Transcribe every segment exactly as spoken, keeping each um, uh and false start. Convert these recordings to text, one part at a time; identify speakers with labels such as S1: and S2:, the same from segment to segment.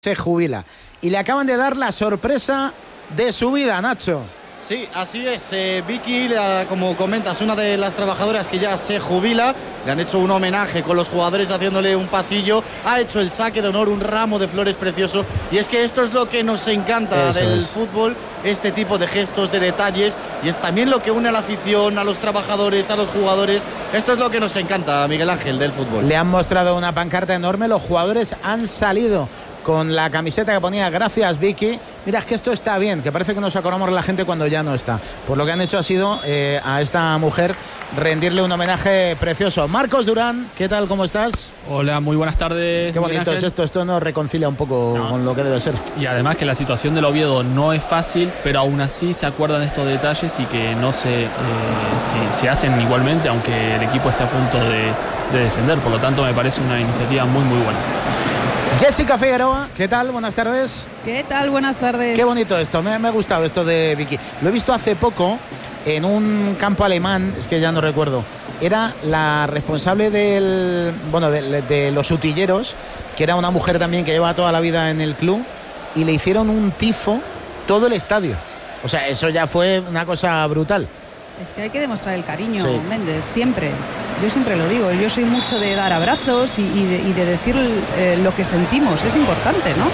S1: se jubila y le acaban de dar la sorpresa de su vida, Nacho.
S2: Sí, así es. Eh, Vicky, la, como comentas, una de las trabajadoras que ya se jubila. Le han hecho un homenaje con los jugadores haciéndole un pasillo. Ha hecho el saque de honor, un ramo de flores precioso. Y es que esto es lo que nos encanta Eso del es. fútbol, este tipo de gestos, de detalles. Y es también lo que une a la afición, a los trabajadores, a los jugadores. Esto es lo que nos encanta, Miguel Ángel, del fútbol.
S1: Le han mostrado una pancarta enorme. Los jugadores han salido con la camiseta que ponía "Gracias, Vicky". Mira, es que esto está bien, que parece que nos acordamos de la gente cuando ya no está. Pues lo que han hecho ha sido eh, a esta mujer rendirle un homenaje precioso. Marcos Durán, ¿qué tal? ¿Cómo estás?
S3: Hola, muy buenas tardes.
S1: Qué bonito es esto, esto nos reconcilia un poco no. con lo que debe ser.
S3: Y además que la situación del Oviedo no es fácil, pero aún así se acuerdan de estos detalles y que no se, eh, se, se hacen igualmente, aunque el equipo esté a punto de, de descender. Por lo tanto, me parece una iniciativa muy, muy buena.
S1: Jessica Figueroa, ¿qué tal? Buenas tardes.
S4: ¿Qué tal? Buenas tardes.
S1: Qué bonito esto, me, me ha gustado esto de Vicky. Lo he visto hace poco en un campo alemán, es que ya no recuerdo. Era la responsable del, bueno, de, de los utilleros, que era una mujer también que lleva toda la vida en el club, y le hicieron un tifo todo el estadio. O sea, eso ya fue una cosa brutal.
S4: Es que hay que demostrar el cariño,
S1: sí.
S4: Méndez, siempre. Yo siempre lo digo, yo soy mucho de dar abrazos y, y, de, y de decir eh, lo que sentimos, es importante, ¿no?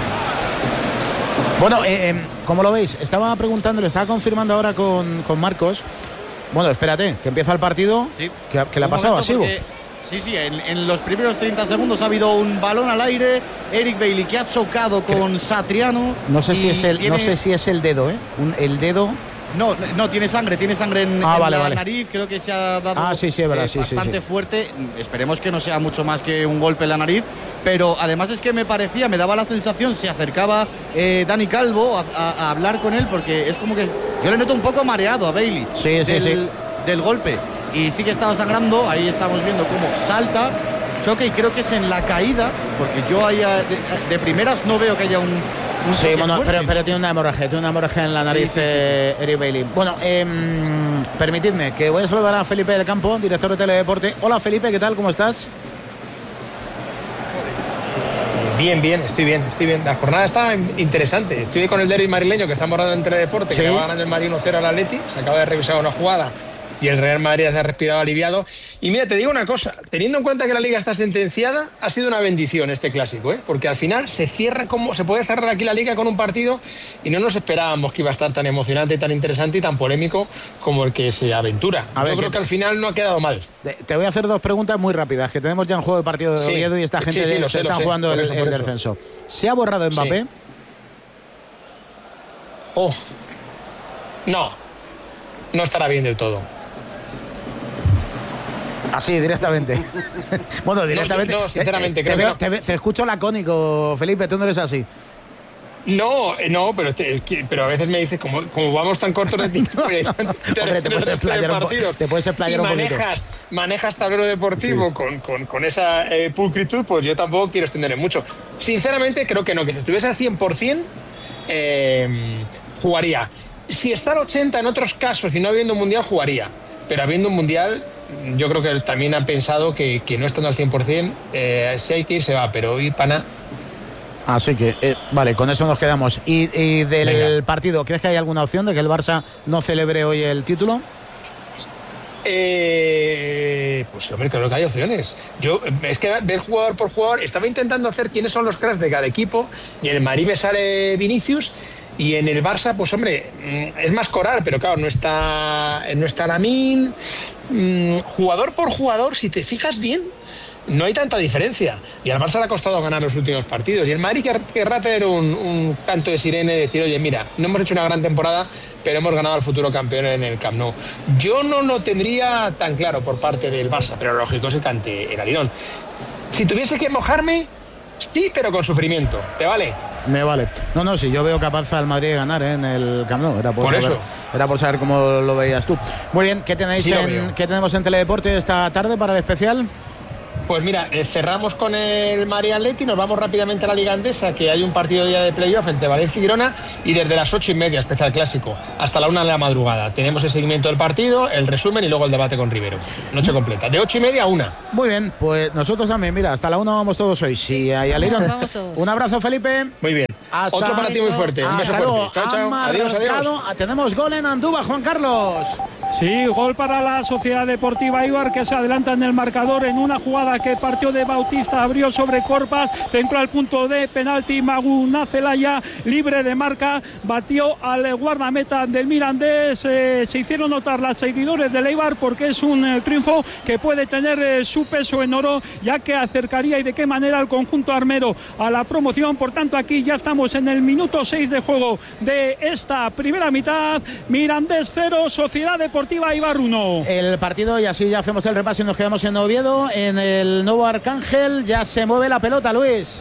S1: Bueno, eh, eh, ¿cómo lo veis? Estaba preguntando, le estaba confirmando ahora con, con Marcos. Bueno, espérate, que empieza el partido.
S2: Sí.
S1: ¿Qué, qué le ha pasado a Sibo?
S2: Sí, sí, en, en los primeros treinta segundos ha habido un balón al aire. Eric Bailly que ha chocado con Satriano.
S1: No sé si es el, tiene... no sé si es el dedo, ¿eh? Un, el dedo...
S2: No, no, tiene sangre, tiene sangre en,
S1: ah,
S2: en
S1: vale,
S2: la
S1: vale.
S2: nariz, creo que se ha dado
S1: ah, sí, sí, verdad,
S2: eh,
S1: sí,
S2: bastante
S1: sí, sí.
S2: fuerte, esperemos que no sea mucho más que un golpe en la nariz, pero además es que me parecía, me daba la sensación, se acercaba eh, Dani Calvo a, a, a hablar con él, porque es como que yo le noto un poco mareado a Bailly
S1: sí, sí,
S2: del,
S1: sí.
S2: del golpe, y sí que estaba sangrando, ahí estamos viendo cómo salta, choque, y creo que es en la caída, porque yo ahí de, de primeras no veo que haya un...
S1: Sí, bueno, pero, pero tiene una hemorragia, tiene una hemorragia en la nariz, sí, sí, sí,
S2: sí.
S1: sí. Eric Bailly. Bueno, eh, permitidme que voy a saludar a Felipe del Campo, director de Teledeporte. Hola Felipe, ¿qué tal? ¿Cómo estás?
S5: Bien, bien, estoy bien, estoy bien. La jornada está interesante. Estoy con el derbi madrileño que estamos dando en Teledeporte, ¿sí? Que va ganando el Madrid uno cero al Atleti. Se acaba de revisar una jugada y el Real Madrid se ha respirado aliviado. Y mira, te digo una cosa, teniendo en cuenta que la Liga está sentenciada, ha sido una bendición este clásico, ¿eh? Porque al final se cierra como se puede cerrar aquí la Liga con un partido y no nos esperábamos que iba a estar tan emocionante, tan interesante y tan polémico como el que se aventura. A Yo ver, creo que, que al final no ha quedado mal.
S1: Te voy a hacer dos preguntas muy rápidas, que tenemos ya en juego el partido de Oviedo, sí, y esta gente sí, sí, de, se están sé, jugando el, eso, el descenso. ¿Se ha borrado Mbappé?
S5: Sí. Oh, no, no estará bien del todo.
S1: Así, directamente. Bueno, directamente.
S5: No, no sinceramente,
S1: eh,
S5: creo
S1: te, veo,
S5: que no.
S1: te, te escucho lacónico, Felipe, tú no eres así.
S5: No, no, pero, te, pero a veces me dices, como, como vamos tan cortos de tiempo, pues,
S1: no, no. Te, Hombre, te, puedes explayar un po- te puedes explayar un poquito.
S5: Manejas, manejas tablero deportivo sí. con, con, con esa eh, pulcritud, pues yo tampoco quiero extenderme mucho. Sinceramente, creo que no, que si estuviese al cien por ciento, eh, jugaría. Si está al ochenta en otros casos y no habiendo un mundial, jugaría. Pero habiendo un mundial, yo creo que también han pensado que, que no estando al cien por ciento, eh, si hay que ir, se va, pero ir para nada.
S1: Así que, eh, vale, con eso nos quedamos. ¿Y, y del
S5: Venga.
S1: partido, crees que hay alguna opción de que el Barça no celebre hoy el título?
S5: Eh, pues hombre, creo que hay opciones. Yo, es que ver jugador por jugador, estaba intentando hacer quiénes son los cracks de cada equipo, y en el Madrid me sale Vinicius. Y en el Barça, pues hombre, es más Coral, pero claro, no está, no está Lamine. Jugador por jugador, si te fijas bien, no hay tanta diferencia. Y al Barça le ha costado ganar los últimos partidos. Y el Madrid querrá tener un, un canto de sirena y decir, oye, mira, no hemos hecho una gran temporada, pero hemos ganado al futuro campeón en el Camp Nou. Yo no lo tendría tan claro por parte del Barça, pero lo lógico es que cante el alirón. Si tuviese que mojarme, sí, pero con sufrimiento. ¿Te vale?
S1: Me vale. No, no, si yo veo capaz al Madrid de ganar, ¿eh? En el Camp Nou. Era por,
S5: por
S1: saber,
S5: eso.
S1: Era por saber cómo lo veías tú. Muy bien, ¿qué tenéis
S5: sí
S1: en, ¿qué tenemos en Teledeporte esta tarde para el especial?
S5: Pues mira, eh, cerramos con el Madrid Atleti, nos vamos rápidamente a la Liga Endesa, que hay un partido día de playoff entre Valencia y Girona, y desde las ocho y media, especial clásico, hasta la una de la madrugada. Tenemos el seguimiento del partido, el resumen y luego el debate con Rivero. Noche completa, de ocho y media a una.
S1: Muy bien, pues nosotros también, mira, hasta la una vamos todos hoy. Sí, ahí al hilo. Un abrazo, Felipe.
S5: Muy bien.
S1: Hasta
S5: Otro para ti muy fuerte. Un beso fuerte. Chao, chao. Adiós, adiós.
S1: Tenemos gol en Andúba, Juan Carlos.
S6: Sí, gol para la Sociedad Deportiva Eibar, que se adelanta en el marcador en una jugada que partió de Bautista, abrió sobre Corpas, centró al punto de penalti, Maguna Celaya, libre de marca, batió al guardameta del Mirandés. Eh, se hicieron notar los seguidores del Eibar porque es un eh, triunfo que puede tener eh, su peso en oro, ya que acercaría y de qué manera al conjunto armero a la promoción. Por tanto, aquí ya estamos en el minuto seis de juego de esta primera mitad. Mirandés cero, Sociedad Deportiva Eibar uno.
S1: El partido, y así ya hacemos el repaso y nos quedamos en Oviedo, en el nuevo Arcángel. Ya se mueve la pelota, Luis.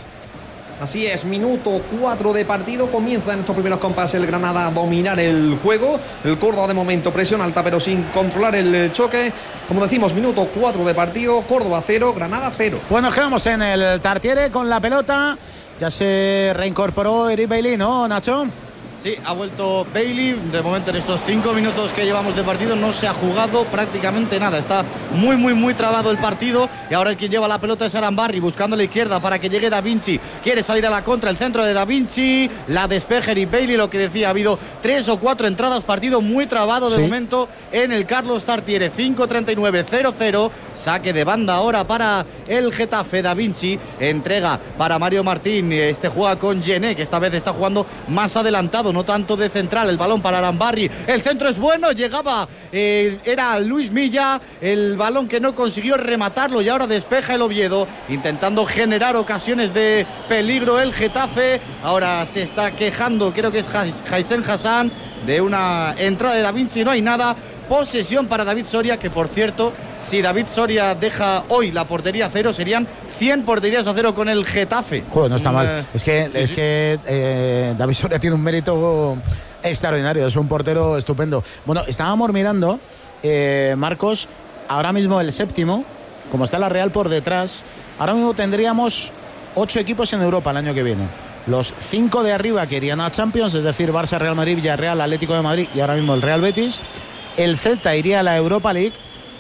S7: Así es, minuto cuatro de partido. Comienza en estos primeros compases el Granada a dominar el juego. El Córdoba de momento presión alta pero sin controlar el choque. Como decimos, minuto cuatro de partido. Córdoba cero, Granada cero.
S1: Pues nos quedamos en el Tartiere con la pelota. Ya se reincorporó Eric Bailly, ¿no, Nacho?
S2: Sí, ha vuelto Bailey. De momento, en estos cinco minutos que llevamos de partido no se ha jugado prácticamente nada. Está muy, muy, muy trabado el partido. Y ahora el que lleva la pelota es Arambarri, buscando la izquierda para que llegue Da Vinci. Quiere salir a la contra, el centro de Da Vinci. La despeja Eric Bailey, lo que decía. Ha habido tres o cuatro entradas, partido muy trabado de sí. momento en el Carlos Tartiere. cinco treinta y nueve, cero cero. Saque de banda ahora para el Getafe. Da Vinci entrega para Mario Martín. Este juega con Gené, que esta vez está jugando más adelantado, no tanto de central. El balón para Arambarri, el centro es bueno, llegaba, eh, era Luis Milla, el balón que no consiguió rematarlo y ahora despeja el Oviedo, intentando generar ocasiones de peligro el Getafe. Ahora se está quejando, creo que es Haisen Hassan, de una entrada de Da Vinci, no hay nada. Posesión para David Soria, que por cierto, si David Soria deja hoy la portería a cero, serían cien porterías a cero con el Getafe.
S1: Joder, no está mal. Eh, es que, sí, es sí. que eh, David Soria tiene un mérito extraordinario, es un portero estupendo. Bueno, estábamos mirando, eh, Marcos, ahora mismo el séptimo, como está la Real por detrás, ahora mismo tendríamos ocho equipos en Europa el año que viene. Los cinco de arriba que irían a Champions, es decir, Barça, Real Madrid, Villarreal, Atlético de Madrid y ahora mismo el Real Betis. El Celta iría a la Europa League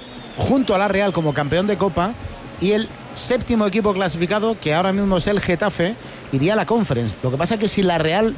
S1: junto a la Real como campeón de Copa, y el séptimo equipo clasificado, que ahora mismo es el Getafe, iría a la Conference. Lo que pasa es que si la Real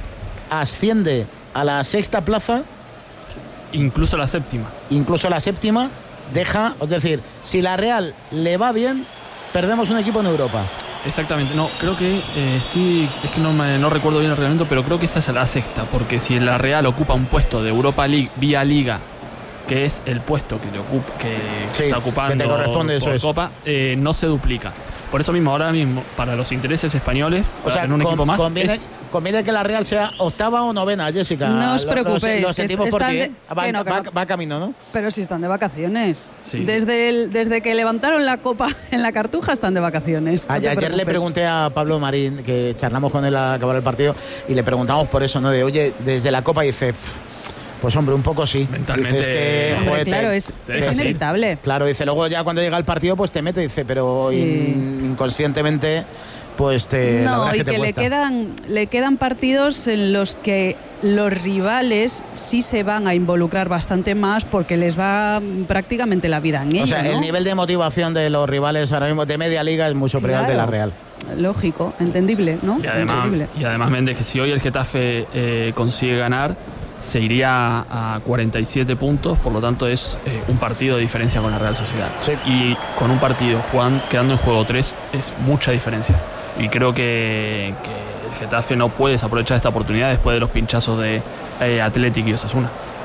S1: asciende a la sexta plaza,
S3: incluso la séptima,
S1: incluso la séptima deja, es decir, si la Real le va bien, perdemos un equipo en Europa.
S3: Exactamente, no, creo que eh, estoy, es que no, me, no recuerdo bien el reglamento, pero creo que esa es la sexta, porque si la Real ocupa un puesto de Europa League vía Liga, que es el puesto que, te ocupa, que,
S1: sí,
S3: que está ocupando
S1: que te corresponde,
S3: por
S1: eso es.
S3: Copa, eh, no se duplica. Por eso mismo, ahora mismo, para los intereses españoles,
S1: o sea,
S3: en un
S1: con,
S3: equipo más,
S1: conviene,
S3: es...
S1: conviene que la Real sea octava o novena, Jessica.
S4: No os preocupéis.
S1: Lo, lo sentimos por ti, ¿eh? va,
S4: no,
S1: va,
S4: no.
S1: va camino, ¿no?
S4: Pero si están de vacaciones.
S3: Sí.
S4: Desde, el, desde que levantaron la copa en la Cartuja están de vacaciones. No
S1: ayer, ayer le pregunté a Pablo Marín, que charlamos con él al acabar el partido, y le preguntamos por eso, ¿no? De, oye, desde la copa, dice... Pues hombre, un poco sí.
S3: Mentalmente.
S1: Dices que,
S4: hombre,
S1: joder,
S4: claro,
S1: te,
S4: es,
S1: te
S4: es inevitable.
S1: Claro, dice, luego ya cuando llega el partido, pues te mete, dice, pero
S4: sí.
S1: in, inconscientemente, pues te.
S4: No,
S1: la
S4: y
S1: que,
S4: que,
S1: te
S4: le quedan, le quedan partidos en los que los rivales sí se van a involucrar bastante más porque les va prácticamente la vida en ello.
S1: O sea,
S4: ¿no?
S1: el nivel de motivación de los rivales ahora mismo de media liga es muy superior al
S4: claro.
S1: de la Real.
S4: Lógico, entendible, ¿no?
S3: Y además,
S4: entendible.
S3: y además Méndez, que si hoy el Getafe eh, consigue ganar, se iría a cuarenta y siete puntos, por lo tanto es eh, un partido de diferencia con la Real Sociedad.
S1: Sí.
S3: Y con un partido jugando, quedando en juego tres es mucha diferencia. Y creo que, que el Getafe no puede desaprovechar esta oportunidad después de los pinchazos de eh, Athletic y Osasuna.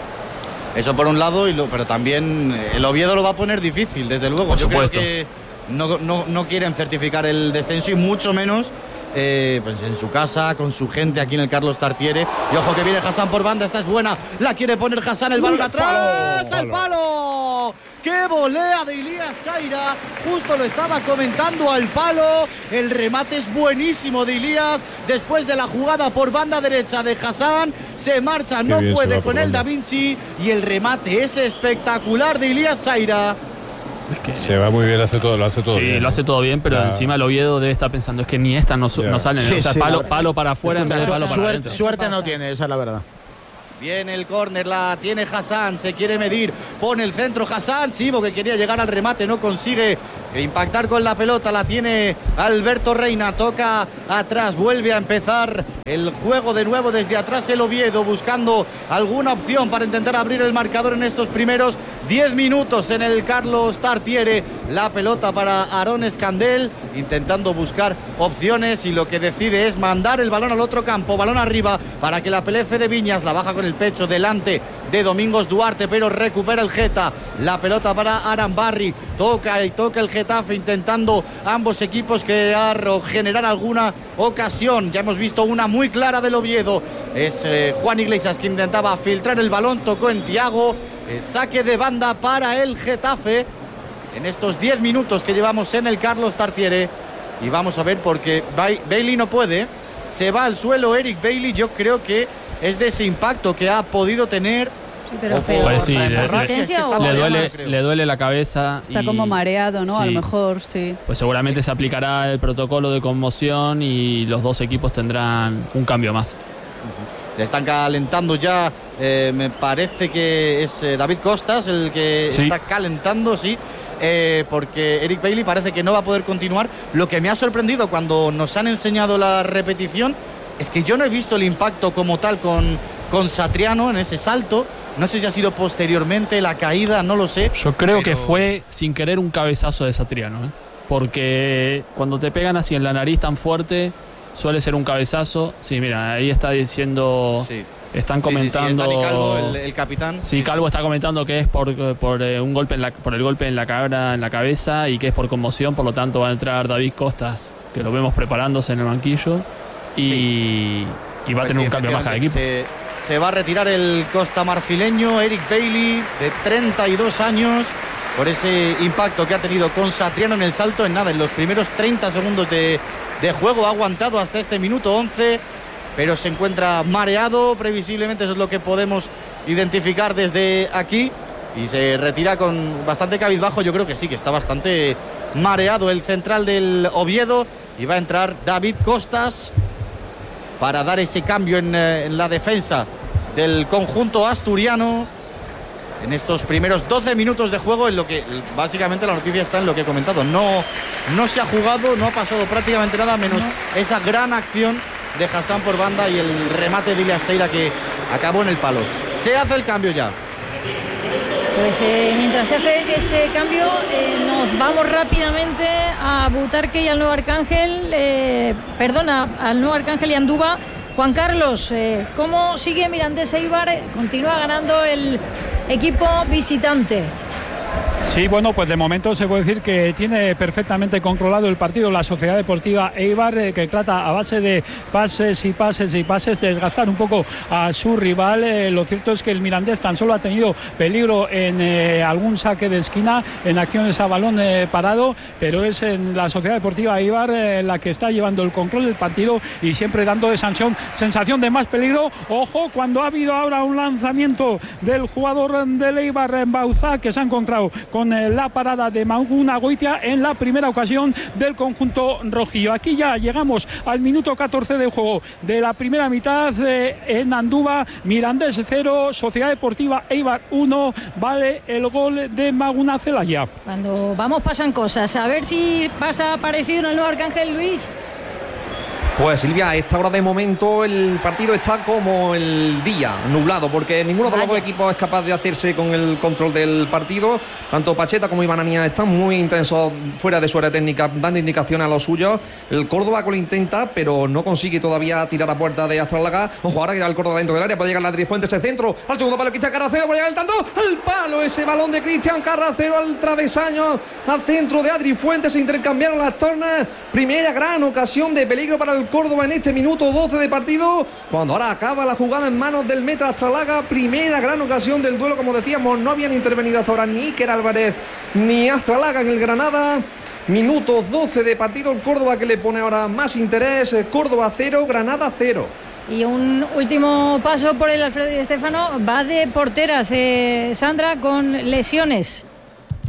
S2: Eso por un lado, y lo, pero también el Oviedo lo va a poner difícil, desde luego.
S3: Por
S2: Yo
S3: supuesto.
S2: creo que no, no, no quieren certificar el descenso y mucho menos Eh, pues en su casa, con su gente aquí en el Carlos Tartiere. Y ojo que viene Hassan por banda, esta es buena, la quiere poner Hassan, el balón atrás, palo, el palo. ¡Qué volea de Ilías Chaira! Justo lo estaba comentando, al palo. El remate es buenísimo de Ilías. Después de la jugada por banda derecha de Hassan, se marcha, Qué no puede con el Da Vinci. Y el remate es espectacular de Ilías Chaira.
S3: Es que,
S8: se va muy bien, hace todo, lo hace todo
S3: sí,
S8: bien.
S3: Sí, lo hace todo bien, pero
S8: ya.
S3: encima el Oviedo debe estar pensando, es que ni esta no, no salen.
S1: Sí,
S3: o sea,
S1: sí,
S3: palo,
S1: la
S3: palo para afuera en vez de palo para
S1: suerte,
S3: adentro.
S1: suerte no tiene, esa es la verdad.
S2: Viene el córner, la tiene Hassan, se quiere medir, pone el centro Hassan, sí, porque quería llegar al remate, no consigue impactar con la pelota, la tiene Alberto Reina, toca atrás, vuelve a empezar el juego de nuevo desde atrás el Oviedo, buscando alguna opción para intentar abrir el marcador en estos primeros diez minutos en el Carlos Tartiere, la pelota para Aarón Escandel, intentando buscar opciones y lo que decide es mandar el balón al otro campo, balón arriba para que la pelea de Viñas, la baja con el pecho delante de Domingos Duarte, pero recupera el Geta, la pelota para Arambarri, toca y toca el Getafe intentando ambos equipos crear o generar alguna ocasión, ya hemos visto una muy clara del Oviedo, es eh, Juan Iglesias que intentaba filtrar el balón, tocó en Thiago, eh, saque de banda para el Getafe en estos diez minutos que llevamos en el Carlos Tartiere y vamos a ver porque Bailey no puede, se va al suelo Eric Bailey, yo creo que es de ese impacto que ha podido tener.
S9: Sí, pero,
S3: pero pues sí, le, le,
S9: le,
S3: duele, le duele la cabeza.
S4: Está
S3: y,
S4: como mareado, ¿no?
S3: Sí,
S4: a lo mejor, sí.
S3: Pues seguramente se aplicará el protocolo de conmoción y los dos equipos tendrán un cambio más.
S2: Le están calentando ya, eh, me parece que es eh, David Costas el que sí. está calentando, sí. Eh, porque Eric Bailey parece que no va a poder continuar. Lo que me ha sorprendido cuando nos han enseñado la repetición es que yo no he visto el impacto como tal con, con Satriano en ese salto. No sé si ha sido posteriormente la caída, no lo sé.
S3: Yo creo
S2: pero...
S3: que fue sin querer un cabezazo de Satriano, ¿eh? Porque cuando te pegan así en la nariz tan fuerte suele ser un cabezazo. Sí, mira, ahí está diciendo... Sí. Están comentando.
S2: Sí, sí, sí, está Calvo, el, el capitán.
S3: Sí, sí, Calvo está comentando que es por, por eh, un golpe en la, por el golpe en la cara, en la cabeza y que es por conmoción, por lo tanto va a entrar David Costas, que lo vemos preparándose en el banquillo y, sí. y va pues a tener sí, un cambio más cada equipo.
S2: Se, se va a retirar el costa marfileño Eric Bailey, de treinta y dos años, por ese impacto que ha tenido con Satriano en el salto. En nada, en los primeros treinta segundos de, de juego ha aguantado hasta este minuto once. Pero se encuentra mareado, previsiblemente eso es lo que podemos identificar desde aquí. Y se retira con bastante cabizbajo, yo creo que sí, que está bastante mareado el central del Oviedo. Y va a entrar David Costas para dar ese cambio en, en la defensa del conjunto asturiano. En estos primeros doce minutos de juego, en lo que básicamente la noticia está en lo que he comentado. No, no se ha jugado, no ha pasado prácticamente nada, menos no. esa gran acción de Hassan por banda y el remate de Ilias Cheira que acabó en el palo. Se hace el cambio ya.
S9: Pues eh, mientras se hace ese cambio, eh, nos vamos rápidamente a Butarque y al Nuevo Arcángel, eh, perdona, al Nuevo Arcángel y Andúba. Juan Carlos, eh, ¿cómo sigue Mirandés Eibar? Continúa ganando el equipo visitante.
S6: Sí, bueno, pues de momento se puede decir que tiene perfectamente controlado el partido la Sociedad Deportiva Eibar, eh, que trata a base de pases y pases y pases de desgastar un poco a su rival. Eh, lo cierto es que el Mirandés tan solo ha tenido peligro en eh, algún saque de esquina, en acciones a balón eh, parado, pero es en la Sociedad Deportiva Eibar eh, la que está llevando el control del partido y siempre dando de sanción, sensación de más peligro. Ojo, cuando ha habido ahora un lanzamiento del jugador del Eibar en Bauzá, que se ha encontrado con la parada de Maguna Goitia en la primera ocasión del conjunto rojillo. Aquí ya llegamos al minuto catorce de juego de la primera mitad eh, en Andúba. Mirandés cero, Sociedad Deportiva Eibar uno. Vale el gol de Maguna Celaya.
S9: Cuando vamos pasan cosas. A ver si pasa parecido en el Nuevo Arcángel, Luis.
S7: Pues Silvia, a esta hora de momento el partido está como el día, nublado, porque ninguno de los dos equipos es capaz de hacerse con el control del partido. Tanto Pacheta como Ibanania están muy intensos fuera de su área técnica, dando indicaciones a los suyos. El Córdoba que lo intenta, pero no consigue todavía tirar a puerta de Astralaga. Ojo, ahora que era el Córdoba dentro del área, puede llegar la Trifuentes, ese centro, al segundo palo Cristian Carracero, puede llegar el tanto, al palo, ese balón de Cristian Carracero al travesaño, al centro de Adri Fuentes, se intercambiaron las tornas. Primera gran ocasión de peligro para el Córdoba en este minuto doce de partido, cuando ahora acaba la jugada en manos del meta Astralaga. Primera gran ocasión del duelo, como decíamos, no habían intervenido hasta ahora ni Iker Álvarez ni Astralaga en el Granada. Minuto doce de partido, el Córdoba que le pone ahora más interés. Córdoba cero, Granada cero.
S9: Y un último paso por el Alfredo Di Stéfano, va de porteras, eh, Sandra, con lesiones.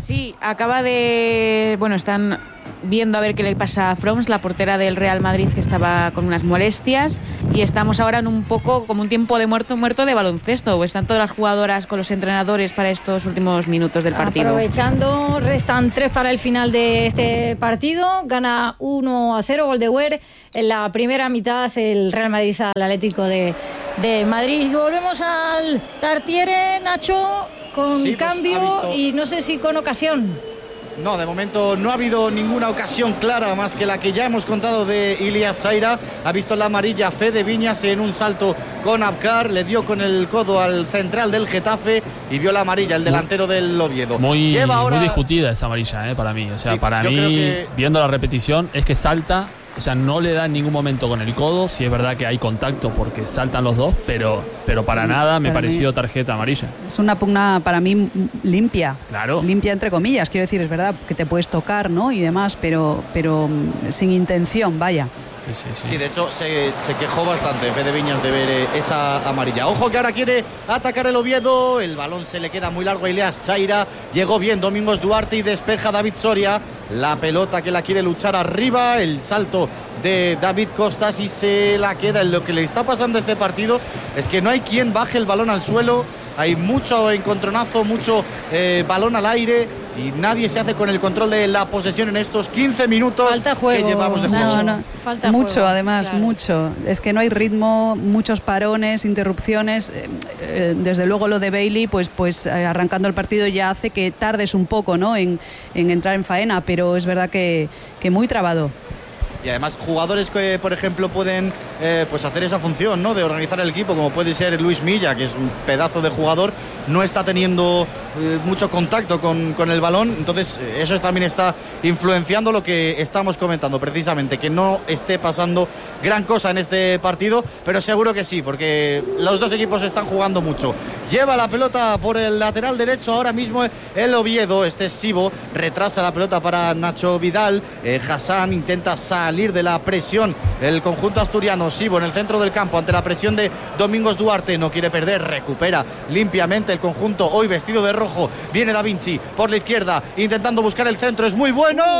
S8: Sí, acaba de... Bueno, están viendo a ver qué le pasa a Froms, la portera del Real Madrid, que estaba con unas molestias, y estamos ahora en un poco como un tiempo de muerto muerto de baloncesto. Están todas las jugadoras con los entrenadores para estos últimos minutos del partido.
S9: Aprovechando, restan tres para el final de este partido. Gana uno a cero, gol de Weir. En la primera mitad el Real Madrid al Atlético de, de Madrid. Volvemos al Tartiere, Nacho, con
S2: Sí, pues,
S9: cambio
S2: ha visto-
S9: y no sé si con ocasión.
S2: No, de momento no ha habido ninguna ocasión clara más que la que ya hemos contado de Ilias Chaira. Ha visto la amarilla Fede Viñas en un salto con Abkar, le dio con el codo al central del Getafe y vio la amarilla, el delantero del Oviedo.
S3: Muy,
S2: Lleva ahora...
S3: muy discutida esa amarilla, eh, para mí. O sea,
S2: Sí,
S3: para
S2: yo
S3: mí,
S2: creo que-
S3: viendo la repetición, es que salta. O sea, no le da en ningún momento con el codo. Sí es verdad que hay contacto porque saltan los dos, pero, pero para nada me
S4: Para mí-
S3: pareció tarjeta amarilla.
S4: Es una pugna para mí m- limpia.
S3: Claro.
S4: Limpia entre comillas, quiero decir, es verdad que te puedes tocar, ¿no? Y demás, pero, pero mm, sin intención, vaya.
S3: Sí, sí, sí.
S2: Sí, de hecho se, se quejó bastante Fede Viñas de ver eh, esa amarilla. Ojo que ahora quiere atacar el Oviedo, el balón se le queda muy largo a Ilias Chaira, llegó bien Domingos Duarte y despeja David Soria, la pelota que la quiere luchar arriba, el salto de David Costas y se la queda. Lo que le está pasando a este partido es que no hay quien baje el balón al suelo, hay mucho encontronazo, mucho eh, balón al aire y nadie se hace con el control de la posesión en estos quince minutos
S9: Falta juego,
S2: que llevamos de juego.
S9: Nacho.
S4: No, no.
S9: Falta
S4: mucho,
S9: juego,
S4: además,
S9: claro.
S4: mucho. Es que no hay ritmo, muchos parones, interrupciones. Eh, eh, desde luego lo de Bailey, pues, pues eh, arrancando el partido ya hace que tardes un poco, ¿no? en, en entrar en faena, pero es verdad que, que muy trabado.
S2: Y además jugadores que, por ejemplo, pueden eh, pues hacer esa función, ¿no?, de organizar el equipo, como puede ser Luis Milla, que es un pedazo de jugador, no está teniendo eh, mucho contacto con, con el balón. Entonces eh, eso también está influenciando lo que estamos comentando, precisamente, que no esté pasando gran cosa en este partido, pero seguro que sí, porque los dos equipos están jugando mucho. Lleva la pelota por el lateral derecho ahora mismo el Oviedo, este es Sibo, retrasa la pelota para Nacho Vidal, eh, Hassan intenta salir de la presión, el conjunto asturiano. Sibo en el centro del campo ante la presión de Domingos Duarte, no quiere perder, recupera limpiamente el conjunto, hoy vestido de rojo, viene Da Vinci por la izquierda intentando buscar el centro, es muy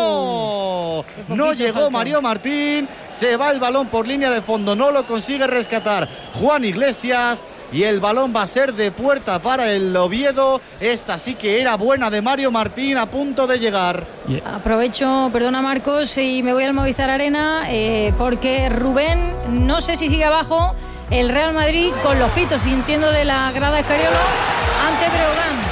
S2: bueno, no llegó
S9: faltó.
S2: Mario Martín, se va el balón por línea de fondo, no lo consigue rescatar Juan Iglesias y el balón va a ser de puerta para el Oviedo. Esta sí que era buena de Mario Martín, a punto de llegar.
S9: Aprovecho, perdona Marcos, y me voy al Movistar Arena eh, porque Rubén, no sé si sigue abajo el Real Madrid con los pitos sintiendo de la grada Escariolo ante Breogán.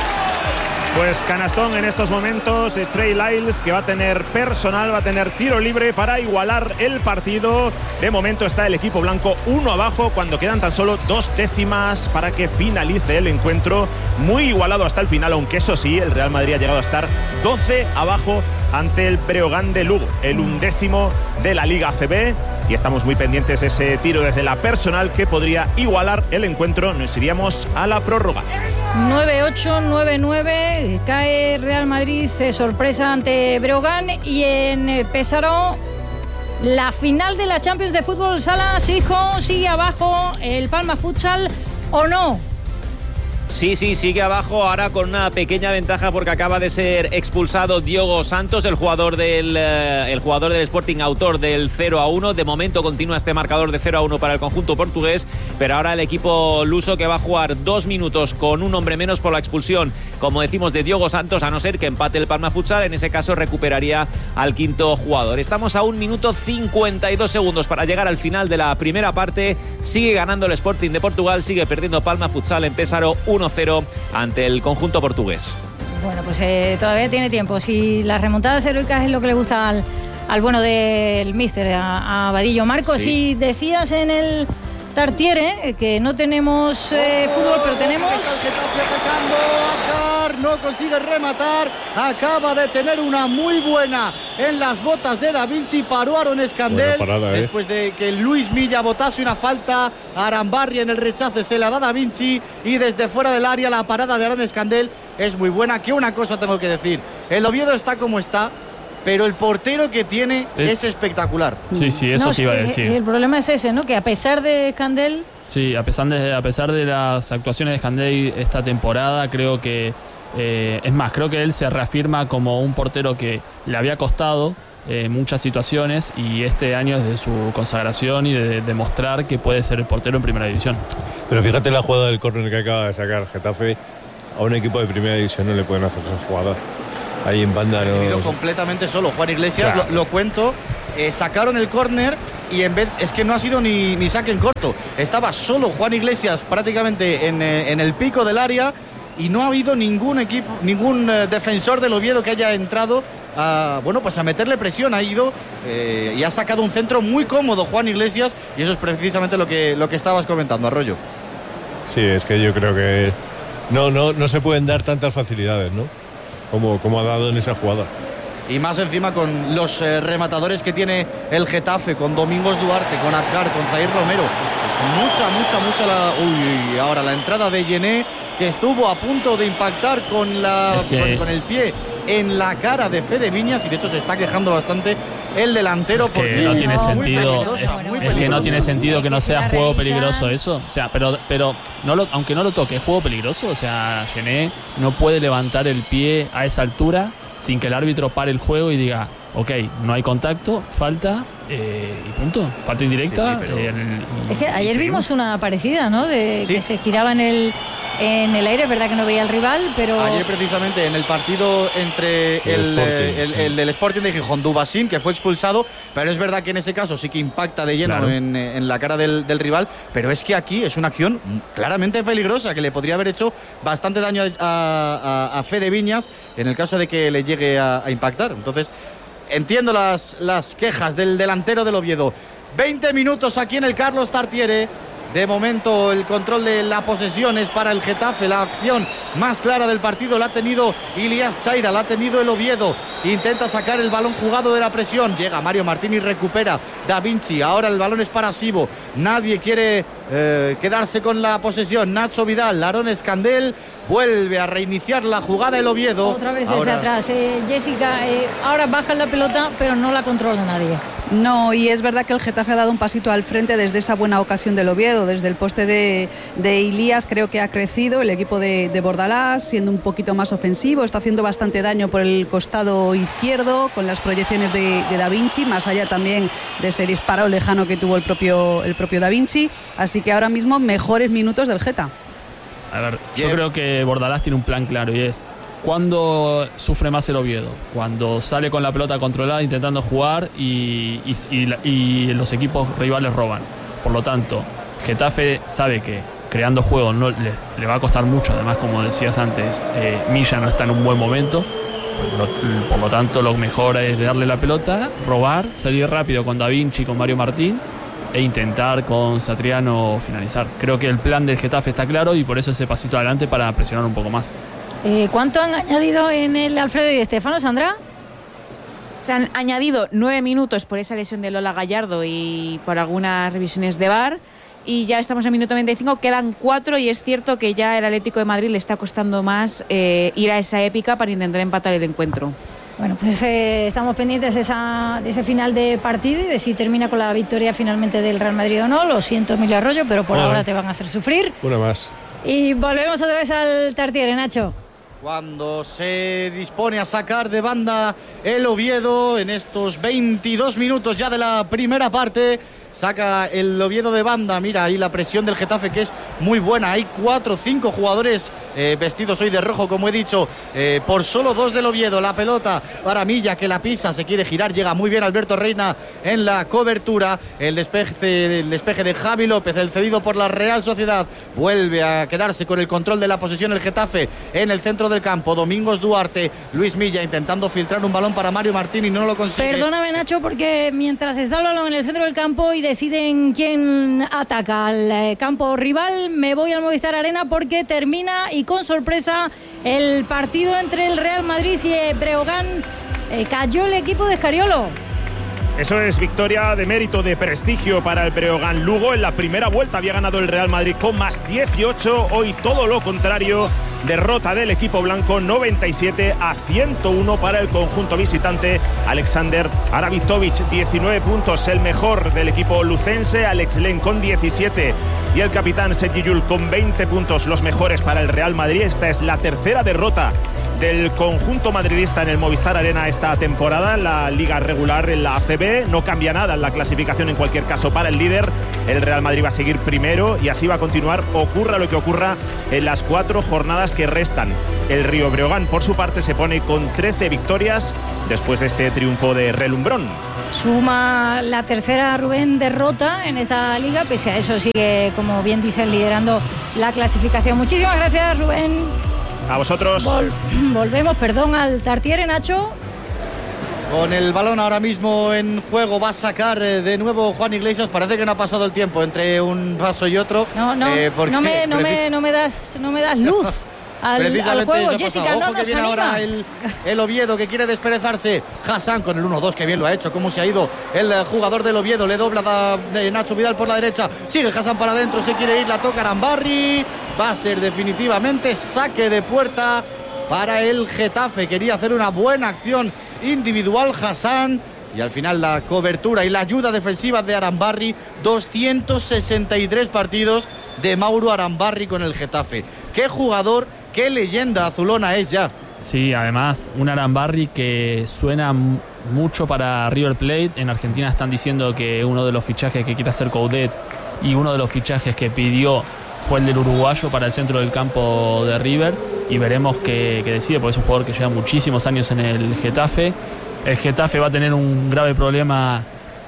S10: Pues canastón en estos momentos de Trey Lyles, que va a tener personal, va a tener tiro libre para igualar el partido. De momento está el equipo blanco uno abajo cuando quedan tan solo dos décimas para que finalice el encuentro. Muy igualado hasta el final, aunque eso sí, el Real Madrid ha llegado a estar doce abajo ante el Breogán de Lugo, el undécimo de la Liga A C B. Y estamos muy pendientes de ese tiro desde la personal que podría igualar el encuentro. Nos iríamos a la prórroga.
S9: nueve ocho nueve nueve, cae Real Madrid, eh, sorpresa ante Breogán. Y en eh, Pesaro, la final de la Champions de Fútbol Sala, hijo, sigue abajo el Palma Futsal o no.
S11: Sí, sí, sigue abajo ahora con una pequeña ventaja porque acaba de ser expulsado Diogo Santos, el jugador del, eh, el jugador del Sporting, autor del cero a uno. De momento continúa este marcador de cero a uno para el conjunto portugués, pero ahora el equipo luso, que va a jugar dos minutos con un hombre menos por la expulsión, como decimos, de Diogo Santos, a no ser que empate el Palma Futsal. En ese caso recuperaría al quinto jugador. Estamos a un minuto cincuenta y dos segundos para llegar al final de la primera parte. Sigue ganando el Sporting de Portugal, sigue perdiendo Palma Futsal en Pesaro uno cero ante el conjunto portugués.
S9: Bueno, pues eh, todavía tiene tiempo. Si las remontadas heroicas es lo que le gusta al, al bueno del míster, a, a Vadillo. Marcos,
S11: Sí.
S9: si decías en el Tartiere que no tenemos eh, fútbol, pero tenemos...
S2: No consigue rematar, acaba de tener una muy buena en las botas de Da Vinci, paró Aaron Escandel.
S12: Buena parada, ¿eh?
S2: Después de que Luis Milla botase una falta, Arambarri en el rechace se la da Da Vinci y desde fuera del área la parada de Aaron Escandel es muy buena. Que una cosa tengo que decir, el Oviedo está como está, pero el portero que tiene
S3: Es-
S2: es espectacular.
S3: Sí, sí, eso
S9: No,
S3: te iba a
S9: sí, sí,
S3: decir.
S9: sí, el problema es ese, ¿no? Que a pesar de Escandel...
S3: Sí, a pesar de, a pesar de las actuaciones de Scandell esta temporada, creo que Eh, es más, creo que él se reafirma como un portero que le había costado eh, muchas situaciones y este año es de su consagración y de demostrar que puede ser el portero en primera división.
S12: Pero fíjate la jugada del córner que acaba de sacar Getafe. A un equipo de primera división no le pueden hacer esa jugada. Ahí en banda no...
S2: Ha vivido completamente solo Juan Iglesias, claro. lo, lo cuento. Eh, sacaron el córner y en vez es que no ha sido ni, ni saque en corto. Estaba solo Juan Iglesias prácticamente en, eh, en el pico del área y no ha habido ningún equipo, ningún eh, defensor del Oviedo que haya entrado a, bueno, pues a meterle presión. Ha ido eh, y ha sacado un centro muy cómodo Juan Iglesias y eso es precisamente lo que, lo que estabas comentando, Arroyo.
S12: Sí, es que yo creo que no, no, no se pueden dar tantas facilidades, ¿no? Como, como ha dado en esa jugada.
S2: Y más encima con los eh, rematadores que tiene el Getafe, con Domingos Duarte, con Abkar, con Zair Romero. Es mucha, mucha, mucha la... Uy, ahora la entrada de Yené, que estuvo a punto de impactar con, la, es que... con, con el pie en la cara de Fede Viñas y de hecho se está quejando bastante el delantero
S3: es
S2: porque
S3: que no tiene
S2: es
S3: sentido
S2: muy
S3: es,
S2: muy
S3: es que no tiene sentido que no sea juego peligroso eso, o sea, pero pero no lo, aunque no lo toque, es juego peligroso, o sea, Yené no puede levantar el pie a esa altura sin que el árbitro pare el juego y diga, ok, no hay contacto, falta eh, y punto, falta indirecta. Sí, sí, pero... eh,
S9: el, es que ayer vimos una parecida, ¿no? De ¿sí? que se giraba en el en el aire, es verdad que no veía al rival, pero...
S2: Ayer precisamente en el partido entre el, el, el, el del Sporting de Gijón, Dubasín, que fue expulsado, pero es verdad que en ese caso sí que impacta de lleno claro. en, en la cara del, del rival, pero es que aquí es una acción claramente peligrosa, que le podría haber hecho bastante daño a, a, a Fede Viñas en el caso de que le llegue a, a impactar. Entonces, entiendo las, las quejas del delantero del Oviedo. veinte minutos aquí en el Carlos Tartiere. De momento el control de la posesión es para el Getafe. La acción más clara del partido la ha tenido Ilias Chaira, la ha tenido el Oviedo. Intenta sacar el balón jugado de la presión. Llega Mario Martín y recupera Da Vinci. Ahora el balón es para Sibo. Nadie quiere eh, quedarse con la posesión. Nacho Vidal, Larón Escandel. Vuelve a reiniciar la jugada el Oviedo.
S9: Otra vez desde
S2: ahora...
S9: atrás. Eh, Jessica, eh, ahora baja la pelota, pero no la controla nadie.
S4: No, y es verdad que el Getafe ha dado un pasito al frente desde esa buena ocasión del Oviedo, desde el poste de, de Ilías. Creo que ha crecido el equipo de, de Bordalás, siendo un poquito más ofensivo, está haciendo bastante daño por el costado izquierdo con las proyecciones de, de Da Vinci, más allá también de ese disparo lejano que tuvo el propio, el propio Da Vinci, así que ahora mismo mejores minutos del Geta.
S3: A ver, yo creo que Bordalás tiene un plan claro y es: ¿cuándo sufre más el Oviedo? Cuando sale con la pelota controlada intentando jugar y, y, y, y los equipos rivales roban. Por lo tanto, Getafe sabe que creando juego no, le, le va a costar mucho. Además, como decías antes, eh, Milla no está en un buen momento. Por lo, por lo tanto, lo mejor es darle la pelota, robar, salir rápido con Da Vinci y con Mario Martín e intentar con Satriano finalizar. Creo que el plan del Getafe está claro y por eso ese pasito adelante para presionar un poco más.
S9: Eh, ¿Cuánto han añadido en el Alfredo y Estefano, Sandra?
S8: Se han añadido nueve minutos por esa lesión de Lola Gallardo y por algunas revisiones de V A R. Y ya estamos en minuto veinticinco, quedan cuatro y es cierto que ya el Atlético de Madrid le está costando más eh, ir a esa épica para intentar empatar el encuentro.
S9: Bueno, pues eh, estamos pendientes de, esa, de ese final de partido y de si termina con la victoria finalmente del Real Madrid o no. Lo siento, Emilio Arroyo, pero por bueno, ahora te van a hacer sufrir.
S12: Una más.
S9: Y volvemos otra vez al Tartiere, Nacho.
S2: Cuando se dispone a sacar de banda el Oviedo en estos veintidós minutos ya de la primera parte, saca el Oviedo de banda. Mira ahí la presión del Getafe, que es muy buena. Hay cuatro o cinco jugadores eh, vestidos hoy de rojo, como he dicho, eh, por solo dos del Oviedo. La pelota para Milla, que la pisa, se quiere girar, llega muy bien Alberto Reina en la cobertura. El despeje, el despeje de Javi López, el cedido por la Real Sociedad, vuelve a quedarse con el control de la posesión el Getafe en el centro del campo. Domingos Duarte, Luis Milla intentando filtrar un balón para Mario Martín y no lo consigue.
S9: Perdóname, Nacho, porque mientras está el balón en el centro del campo y deciden quién ataca al campo rival, me voy al Movistar Arena porque termina y con sorpresa el partido entre el Real Madrid y Breogán. Eh, cayó el equipo de Scariolo.
S10: Eso es victoria de mérito, de prestigio para el Breogán Lugo. En la primera vuelta había ganado el Real Madrid con más dieciocho. Hoy todo lo contrario, derrota del equipo blanco, noventa y siete a ciento uno para el conjunto visitante. Alexander Arabitovic, diecinueve puntos, el mejor del equipo lucense. Alex Len con diecisiete y el capitán Sergi Llull con veinte puntos, los mejores para el Real Madrid. Esta es la tercera derrota del conjunto madridista en el Movistar Arena esta temporada en la liga regular, en la A C B. No cambia nada en la clasificación en cualquier caso para el líder. El Real Madrid va a seguir primero y así va a continuar, ocurra lo que ocurra en las cuatro jornadas que restan. El Río Breogán, por su parte, se pone con trece victorias después de este triunfo de relumbrón.
S9: Suma la tercera, Rubén, derrota en esta liga, pese a eso sigue, como bien dices, liderando la clasificación. Muchísimas gracias, Rubén.
S10: A vosotros.
S9: Vol- volvemos, perdón, al Tartiere, Nacho.
S2: Con el balón ahora mismo en juego va a sacar de nuevo Juan Iglesias. Parece que no ha pasado el tiempo entre un paso y otro.
S9: No, no,
S2: eh,
S9: no, me, no, me, no, me das, no me das luz al, al juego. Jessica, no
S2: Ojo que
S9: nos
S2: viene
S9: anima.
S2: ahora el, el Oviedo, que quiere desperezarse. Hassan con el uno dos, que bien lo ha hecho. Cómo se ha ido el jugador del Oviedo. Le dobla a Nacho Vidal por la derecha. Sigue Hassan para adentro, se quiere ir, la toca Arambarri. Va a ser definitivamente saque de puerta para el Getafe. Quería hacer una buena acción individual Hassan y al final la cobertura y la ayuda defensiva de Arambarri. Doscientos sesenta y tres partidos de Mauro Arambarri con el Getafe. Qué jugador, qué leyenda azulona es ya.
S3: Sí, además un Arambarri que suena m- mucho para River Plate. En Argentina están diciendo que uno de los fichajes que quiere hacer Coudet y uno de los fichajes que pidió fue el del uruguayo para el centro del campo de River, y veremos qué, qué decide, porque es un jugador que lleva muchísimos años en el Getafe. El Getafe va a tener un grave problema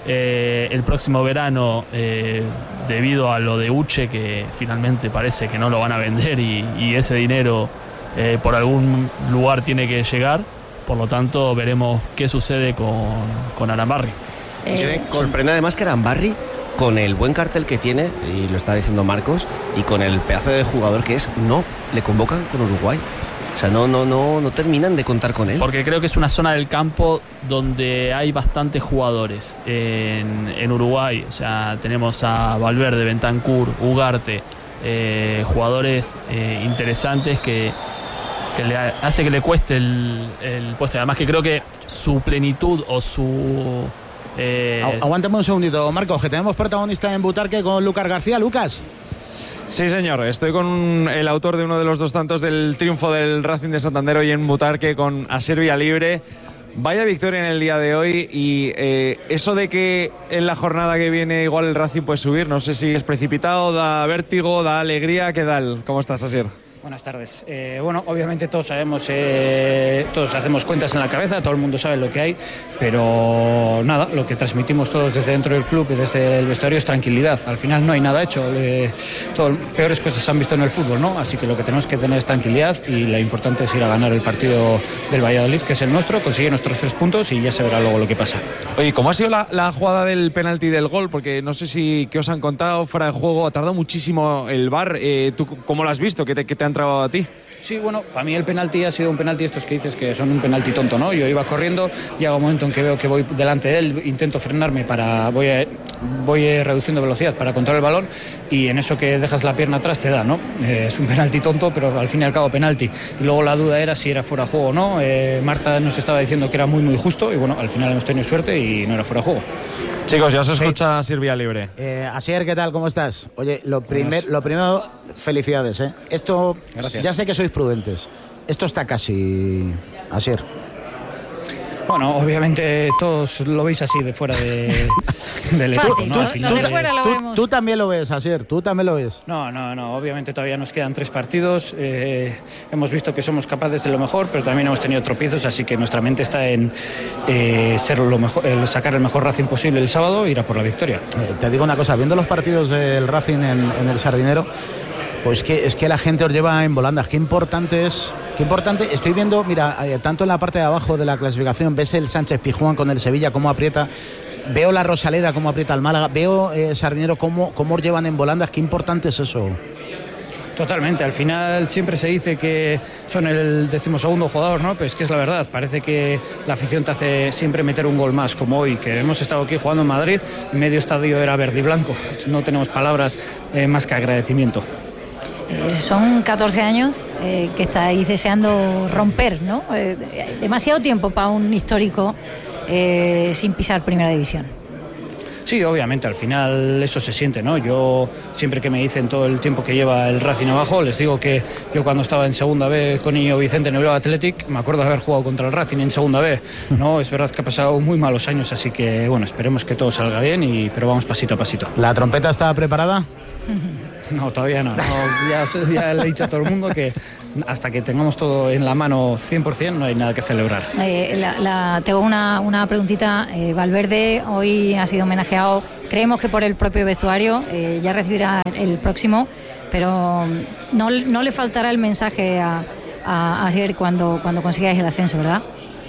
S3: eh, el próximo verano eh, debido a lo de Uche, que finalmente parece que no lo van a vender y, y ese dinero eh, por algún lugar tiene que llegar. Por lo tanto, veremos qué sucede con, con Arambarri.
S13: Eh, sorprende además que Arambarri, con el buen cartel que tiene, y lo está diciendo Marcos, y con el pedazo de jugador que es, no le convocan con Uruguay. O sea, no, no, no, no terminan de contar con él.
S3: Porque creo que es una zona del campo donde hay bastantes jugadores en, en Uruguay. O sea, tenemos a Valverde, Bentancur, Ugarte, eh, jugadores eh, interesantes que, que le hace que le cueste el, el puesto. Además que creo que su plenitud o su...
S1: Eh... Aguántame un segundito, Marcos, que tenemos protagonista en Butarque con Lucas García. Lucas.
S14: Sí, señor, estoy con el autor de uno de los dos tantos del triunfo del Racing de Santander hoy en Butarque, con Asier Villalibre. Vaya victoria en el día de hoy, y eh, eso de que en la jornada que viene igual el Racing puede subir, no sé si es precipitado, da vértigo, da alegría. ¿Qué tal? ¿Cómo estás, Asier?
S15: Buenas tardes. Eh, bueno, obviamente todos sabemos, eh, todos hacemos cuentas en la cabeza, todo el mundo sabe lo que hay, pero nada, lo que transmitimos todos desde dentro del club y desde el vestuario es tranquilidad. Al final no hay nada hecho, eh, todo, peores cosas se han visto en el fútbol, ¿no? Así que lo que tenemos que tener es tranquilidad, y lo importante es ir a ganar el partido del Valladolid, que es el nuestro, conseguir nuestros tres puntos y ya se verá luego lo que pasa.
S14: Oye, ¿cómo ha sido la, la jugada del penalti del gol? Porque no sé si qué os han contado fuera de juego, ha tardado muchísimo el V A R. Eh, ¿Tú cómo lo has visto? ¿Qué te, qué te ha entrado a ti?
S15: Sí, bueno, para mí el penalti ha sido un penalti, estos que dices que son un penalti tonto, ¿no? Yo iba corriendo, llega un momento en que veo que voy delante de él, intento frenarme para, voy, a, voy reduciendo velocidad para controlar el balón, y en eso que dejas la pierna atrás te da, ¿no? Eh, es un penalti tonto, pero al fin y al cabo penalti. Y luego la duda era si era fuera de juego o no. Eh, Marta nos estaba diciendo que era muy muy justo, y bueno, al final hemos tenido suerte y no era fuera de juego.
S14: Chicos, ya se escucha Asier Villalibre.
S1: Eh, Asier, ¿qué tal? ¿Cómo estás? Oye, lo, primer, lo primero, felicidades, ¿eh? Esto,
S15: Gracias.
S1: Ya sé que sois prudentes. Esto está casi, Asier.
S15: Bueno, obviamente todos lo veis así de fuera de, del equipo,
S9: Fácil,
S15: ¿no?
S9: ¿no?
S15: Al final,
S9: Los de fuera lo
S1: tú,
S9: vemos.
S1: tú también lo ves, Asier, tú también lo ves.
S15: No, no, no, obviamente todavía nos quedan tres partidos. Eh, hemos visto que somos capaces de lo mejor, pero también hemos tenido tropiezos, así que nuestra mente está en eh, ser lo mejor, el sacar el mejor Racing posible el sábado e ir a por la victoria.
S1: Eh, te digo una cosa, viendo los partidos del Racing en, en el Sardinero, pues que es que la gente os lleva en volandas. Qué importante es, qué importante. Estoy viendo, mira, eh, tanto en la parte de abajo de la clasificación, ves el Sánchez Pizjuán con el Sevilla cómo aprieta, veo la Rosaleda cómo aprieta el Málaga, veo eh, Sardinero cómo, cómo os llevan en volandas. Qué importante es eso.
S15: Totalmente, al final siempre se dice que son el decimosegundo jugador, ¿no? Pues que es la verdad, parece que la afición te hace siempre meter un gol más, como hoy, que hemos estado aquí jugando en Madrid, y medio estadio era verde y blanco, no tenemos palabras eh, más que agradecimiento.
S9: Eh, son catorce años eh, que estáis deseando romper, ¿no? Eh, demasiado tiempo para un histórico eh, sin pisar primera división.
S15: Sí, obviamente, al final eso se siente, ¿no? Yo, siempre que me dicen todo el tiempo que lleva el Racing abajo, les digo que yo cuando estaba en segunda B con Niño Vicente en el Bilbao Athletic, me acuerdo de haber jugado contra el Racing en segunda B, ¿no? Es verdad que ha pasado muy malos años, así que, bueno, esperemos que todo salga bien, y pero vamos pasito a pasito.
S1: ¿La trompeta está preparada?
S15: No, todavía no. no ya, ya le he dicho a todo el mundo que hasta que tengamos todo en la mano cien por ciento no hay nada que celebrar.
S9: Eh, la, la, tengo una, una preguntita. Eh, Valverde hoy ha sido homenajeado, creemos que por el propio vestuario, eh, ya recibirá el próximo, pero no, no le faltará el mensaje a, a, a Asier cuando, cuando consigáis el ascenso, ¿verdad?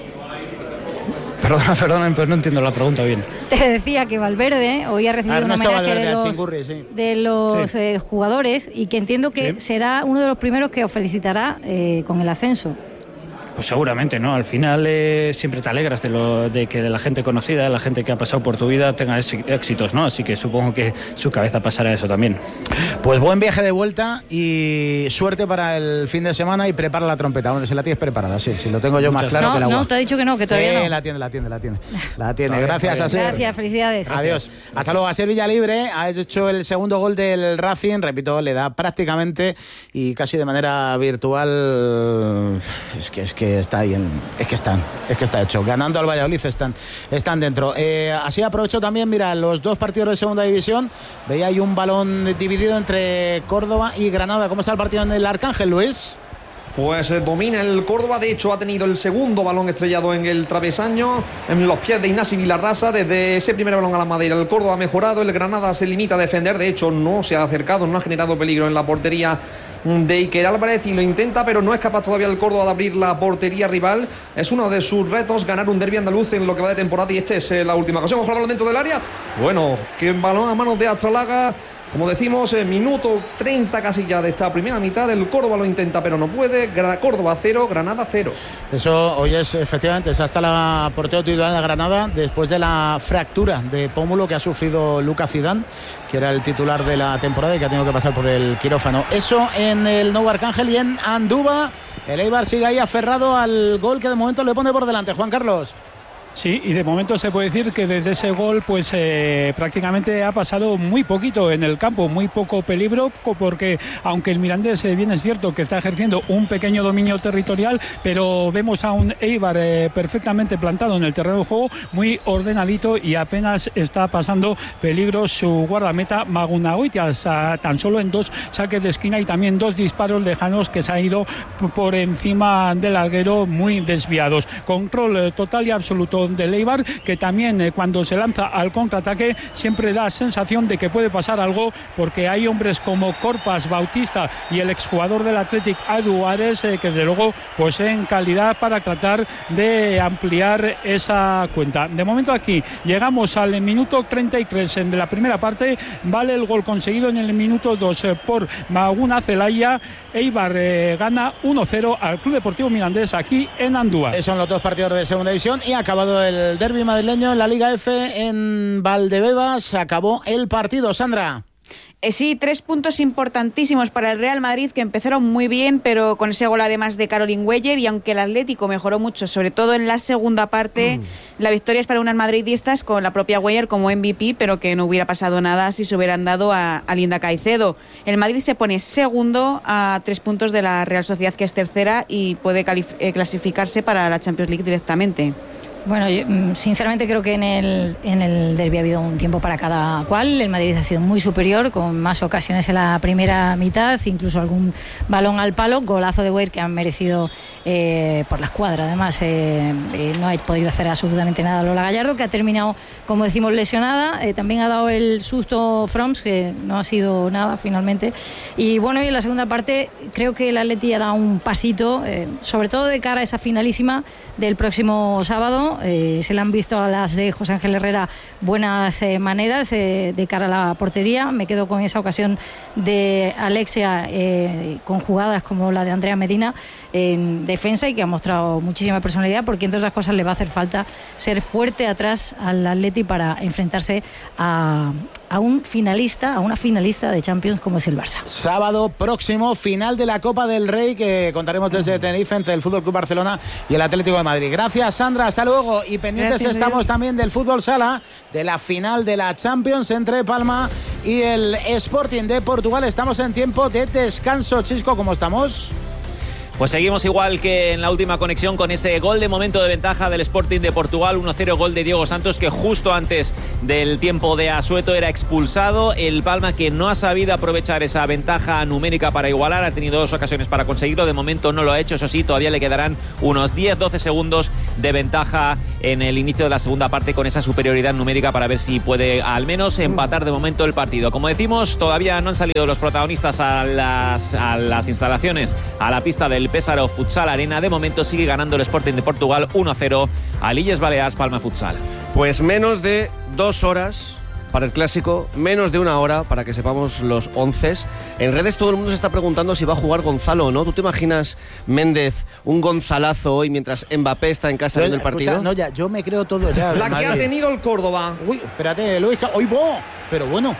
S15: Perdona, perdona, pero no entiendo la pregunta bien.
S9: Te decía que Valverde hoy ha recibido un homenaje Valverde, de los, Chingurri, sí. de los sí. eh, jugadores, y que entiendo que sí. será uno de los primeros que os felicitará eh, con el ascenso.
S15: Pues seguramente, ¿no? Al final eh, siempre te alegras de, lo, de que la gente conocida, la gente que ha pasado por tu vida tenga éxitos, ¿no? Así que supongo que su cabeza pasará eso también.
S1: Pues buen viaje de vuelta y suerte para el fin de semana, y prepara la trompeta, donde se la tienes preparada, sí, sí, lo tengo yo más claro
S9: no,
S1: que la agua.
S9: No, te ha dicho que no, que todavía
S1: sí,
S9: no.
S1: la tiene, la tiene, la tiene. La tiene, gracias, Asier.
S9: Gracias, felicidades.
S1: Adiós. Hasta luego. Asier Villalibre ha hecho el segundo gol del Racing, repito, le da prácticamente y casi de manera virtual, es que, es que está ahí en... Es que están, es que está hecho. Ganando al Valladolid están, están dentro. Eh, así aprovecho también, mira, los dos partidos de segunda división. Veía ahí un balón dividido entre Córdoba y Granada. ¿Cómo está el partido en el Arcángel, Luis?
S7: Pues eh, domina el Córdoba, de hecho ha tenido el segundo balón estrellado en el travesaño, en los pies de Ignasi Vilarrasa. Desde ese primer balón a la madera el Córdoba ha mejorado, el Granada se limita a defender, de hecho no se ha acercado, no ha generado peligro en la portería de Iker Álvarez, y lo intenta, pero no es capaz todavía el Córdoba de abrir la portería rival. Es uno de sus retos ganar un derbi andaluz en lo que va de temporada, y esta es eh, la última ocasión. Ojo al balón dentro del área, bueno, que balón a manos de Astralaga. Como decimos, en minuto treinta casi ya de esta primera mitad, el Córdoba lo intenta pero no puede. Córdoba cero, Granada cero.
S1: Eso hoy es efectivamente, esa está la portero titular en la Granada después de la fractura de pómulo que ha sufrido Lucas Zidane, que era el titular de la temporada y que ha tenido que pasar por el quirófano. Eso en el Nuevo Arcángel, y en Andúba el Eibar sigue ahí aferrado al gol que de momento le pone por delante. Juan Carlos.
S6: Sí, y de momento se puede decir que desde ese gol pues eh, prácticamente ha pasado muy poquito en el campo, muy poco peligro, porque aunque el Mirandés eh, bien es cierto que está ejerciendo un pequeño dominio territorial, pero vemos a un Eibar eh, perfectamente plantado en el terreno de juego, muy ordenadito, y apenas está pasando peligro su guardameta Magunagoitias, tan solo en dos saques de esquina y también dos disparos lejanos que se ha ido por encima del larguero muy desviados. Control eh, total y absoluto del Eibar, que también eh, cuando se lanza al contraataque siempre da sensación de que puede pasar algo, porque hay hombres como Corpas, Bautista y el exjugador del Athletic Adu Ares eh, que desde luego poseen calidad para tratar de ampliar esa cuenta. De momento aquí llegamos al minuto treinta y tres de la primera parte, vale el gol conseguido en el minuto dos eh, por Maguna Celaya. Eibar eh, gana uno cero al Club Deportivo Mirandés aquí en Andúa.
S1: Esos son los dos partidos de segunda división, y acabado el derbi madrileño en la Liga F en Valdebebas. Se acabó el partido, Sandra.
S8: Eh, sí, tres puntos importantísimos para el Real Madrid, que empezaron muy bien, pero con ese gol además de Caroline Weyer, y aunque el Atlético mejoró mucho, sobre todo en la segunda parte, mm. la victoria es para unas madridistas con la propia Weyer como M V P, pero que no hubiera pasado nada si se hubieran dado a, a Linda Caicedo. El Madrid se pone segundo a tres puntos de la Real Sociedad, que es tercera, y puede calif- eh, clasificarse para la Champions League directamente.
S9: Bueno, yo, sinceramente creo que en el, en el derbi ha habido un tiempo para cada cual. El Madrid ha sido muy superior, con más ocasiones en la primera mitad, incluso algún balón al palo, golazo de Weir que han merecido eh, por la escuadra. Además, eh, eh, no ha podido hacer absolutamente nada Lola Gallardo, que ha terminado, como decimos, lesionada. Eh, también ha dado el susto Froms, que no ha sido nada finalmente. Y bueno, y en la segunda parte creo que el Atleti ha dado un pasito, eh, sobre todo de cara a esa finalísima del próximo sábado. bueno, eh, se le han visto a las de José Ángel Herrera buenas eh, maneras eh, de cara a la portería. Me quedo con esa ocasión de Alexia eh, con jugadas como la de Andrea Medina en defensa y que ha mostrado muchísima personalidad, porque entre otras cosas le va a hacer falta ser fuerte atrás al Atleti para enfrentarse a, a un finalista, a una finalista de Champions como es el Barça.
S1: Sábado próximo, final de la Copa del Rey, que contaremos desde Tenerife entre el F C Barcelona y el Atlético de Madrid. Gracias, Sandra, hasta luego. Y pendientes Gracias, estamos también del fútbol sala, de la final de la Champions entre Palma y el Sporting de Portugal. Estamos en tiempo de descanso. Chisco, ¿cómo estamos?
S11: Pues seguimos igual que en la última conexión con ese gol de momento de ventaja del Sporting de Portugal, uno cero, gol de Diogo Santos, que justo antes del tiempo de asueto era expulsado. El Palma, que no ha sabido aprovechar esa ventaja numérica para igualar, ha tenido dos ocasiones para conseguirlo, de momento no lo ha hecho. Eso sí, todavía le quedarán unos diez doce segundos de ventaja en el inicio de la segunda parte con esa superioridad numérica para ver si puede al menos empatar de momento el partido. Como decimos, todavía no han salido los protagonistas a las, a las instalaciones, a la pista del Pésaro Futsal Arena. De momento sigue ganando el Sporting de Portugal uno cero a Illes Balears Palma Futsal.
S13: Pues menos de dos horas para el clásico, menos de una hora para que sepamos los once. En redes todo el mundo se está preguntando si va a jugar Gonzalo o no. ¿Tú te imaginas, Méndez, un Gonzalazo hoy mientras Mbappé está en casa viendo el partido?
S1: Escucha, no, ya, yo me creo todo ya.
S7: La que ha tenido el Córdoba.
S1: Uy, espérate, Luis, hoy bo, pero bueno.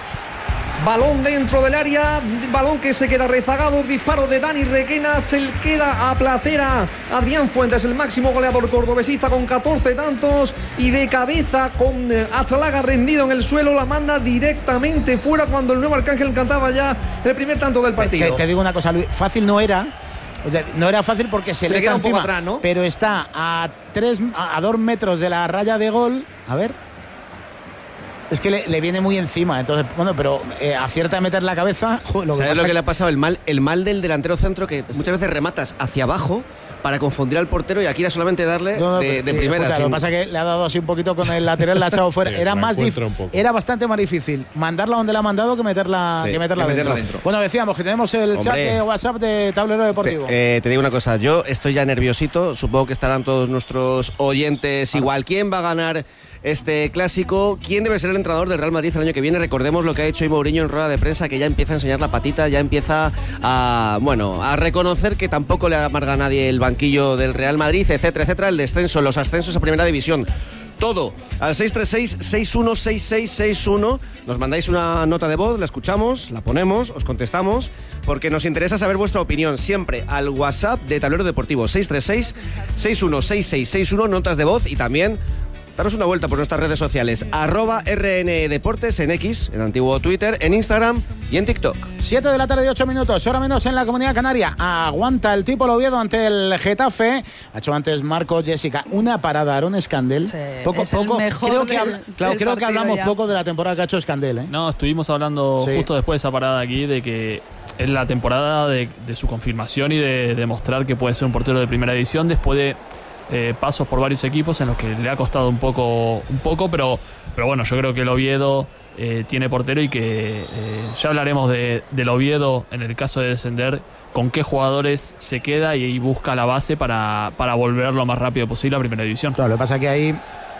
S7: Balón dentro del área, balón que se queda rezagado, disparo de Dani Requena, se le queda a placera Adrián Fuentes, el máximo goleador cordobesista con catorce tantos, y de cabeza con Astralaga rendido en el suelo, la manda directamente fuera cuando el nuevo Arcángel cantaba ya el primer tanto del partido.
S1: Te, te digo una cosa, Luis, fácil no era. O sea, no era fácil porque se, se le, le queda un poco atrás, ¿no? Pero está a tres, a dos metros de la raya de gol. A ver. Es que le, le viene muy encima, entonces, bueno, pero eh, acierta a meter la cabeza.
S13: Joder, lo ¿Sabes que lo que le ha pasado? El mal, el mal del delantero centro, que muchas veces rematas hacia abajo para confundir al portero, y aquí era solamente darle no, no, de, de primera.
S1: Escucha, sin... Lo que pasa es que le ha dado así un poquito con el lateral, la ha echado fuera. Era más dif... Era bastante más difícil mandarla donde la ha mandado que meterla, sí, que meterla, que dentro. meterla dentro. Bueno, decíamos que tenemos el Hombre, chat de WhatsApp de Tablero Deportivo.
S13: Te, eh, te digo una cosa, yo estoy ya nerviosito, supongo que estarán todos nuestros oyentes ah. igual. ¿Quién va a ganar este clásico? ¿Quién debe ser el entrenador del Real Madrid el año que viene? Recordemos lo que ha hecho Mourinho en rueda de prensa, que ya empieza a enseñar la patita, ya empieza a, bueno, a reconocer que tampoco le amarga a nadie el banquillo del Real Madrid, etcétera, etcétera, el descenso, los ascensos a Primera División. Todo al seis tres seis, seis uno seis seis seis uno. Nos mandáis una nota de voz, la escuchamos, la ponemos, os contestamos, porque nos interesa saber vuestra opinión. Siempre al WhatsApp de Tablero Deportivo, seis tres seis, seis uno seis seis seis uno, notas de voz, y también daros una vuelta por nuestras redes sociales, arroba R N Deportes en X, en antiguo Twitter, en Instagram y en TikTok.
S1: siete de la tarde y ocho minutos, hora menos en la Comunidad Canaria. Aguanta el tipo Oviedo ante el Getafe. Ha hecho antes Marco Jessica una parada, Aaron Escandel. Sí, poco,
S4: es
S1: poco.
S4: El mejor
S1: creo que,
S4: del,
S1: habla, claro, creo que hablamos ya. poco de la temporada que ha hecho Escandel, ¿eh?
S3: No, estuvimos hablando sí. justo después de esa parada aquí de que es la temporada de, de su confirmación y de demostrar que puede ser un portero de primera división después de Eh, pasos por varios equipos en los que le ha costado un poco, un poco pero, pero bueno, yo creo que el Oviedo eh, tiene portero y que eh, ya hablaremos de, del Oviedo en el caso de descender, con qué jugadores se queda y, y busca la base para, para volver lo más rápido posible a Primera División.
S1: Claro, lo que pasa es que ahí,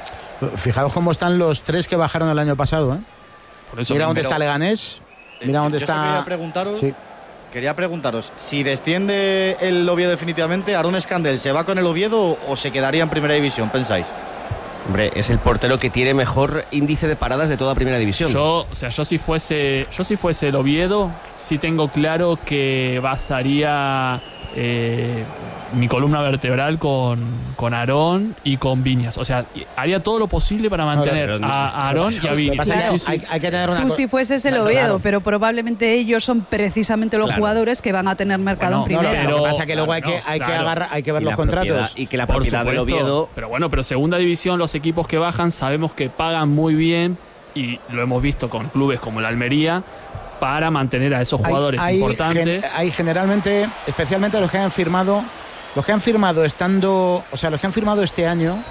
S1: fijaos cómo están los tres que bajaron el año pasado, ¿eh? Por eso, mira dónde pero, está Leganés, mira dónde
S2: yo
S1: está...
S2: Quería preguntaros...
S1: Sí.
S2: Quería preguntaros, si desciende el Oviedo definitivamente, ¿Aaron Escandel se va con el Oviedo o se quedaría en Primera División, pensáis?
S13: Hombre, es el portero que tiene mejor índice de paradas de toda Primera División.
S3: Yo, o sea, yo si fuese, yo si fuese el Oviedo, sí tengo claro que basaría eh, mi columna vertebral con, con Aarón y con Viñas. O sea, haría todo lo posible para mantener no, a, a Aarón y a Viñas.
S4: Claro,
S3: sí, sí.
S1: Hay, hay que tener una
S4: Tú si fueses el Oviedo, claro. pero probablemente ellos son precisamente los
S3: claro.
S4: jugadores que van a tener mercado bueno, en primera.
S1: No, no, lo que pasa es que luego hay que, hay que, agarrar, hay que ver los contratos.
S13: Y que la propiedad del Oviedo...
S3: Pero bueno, pero segunda división, los equipos que bajan sabemos que pagan muy bien, y lo hemos visto con clubes como el Almería, para mantener a esos jugadores
S1: hay, hay
S3: importantes.
S1: Gen, hay generalmente, especialmente los que han firmado, los que han firmado estando, o sea, los que han firmado este año,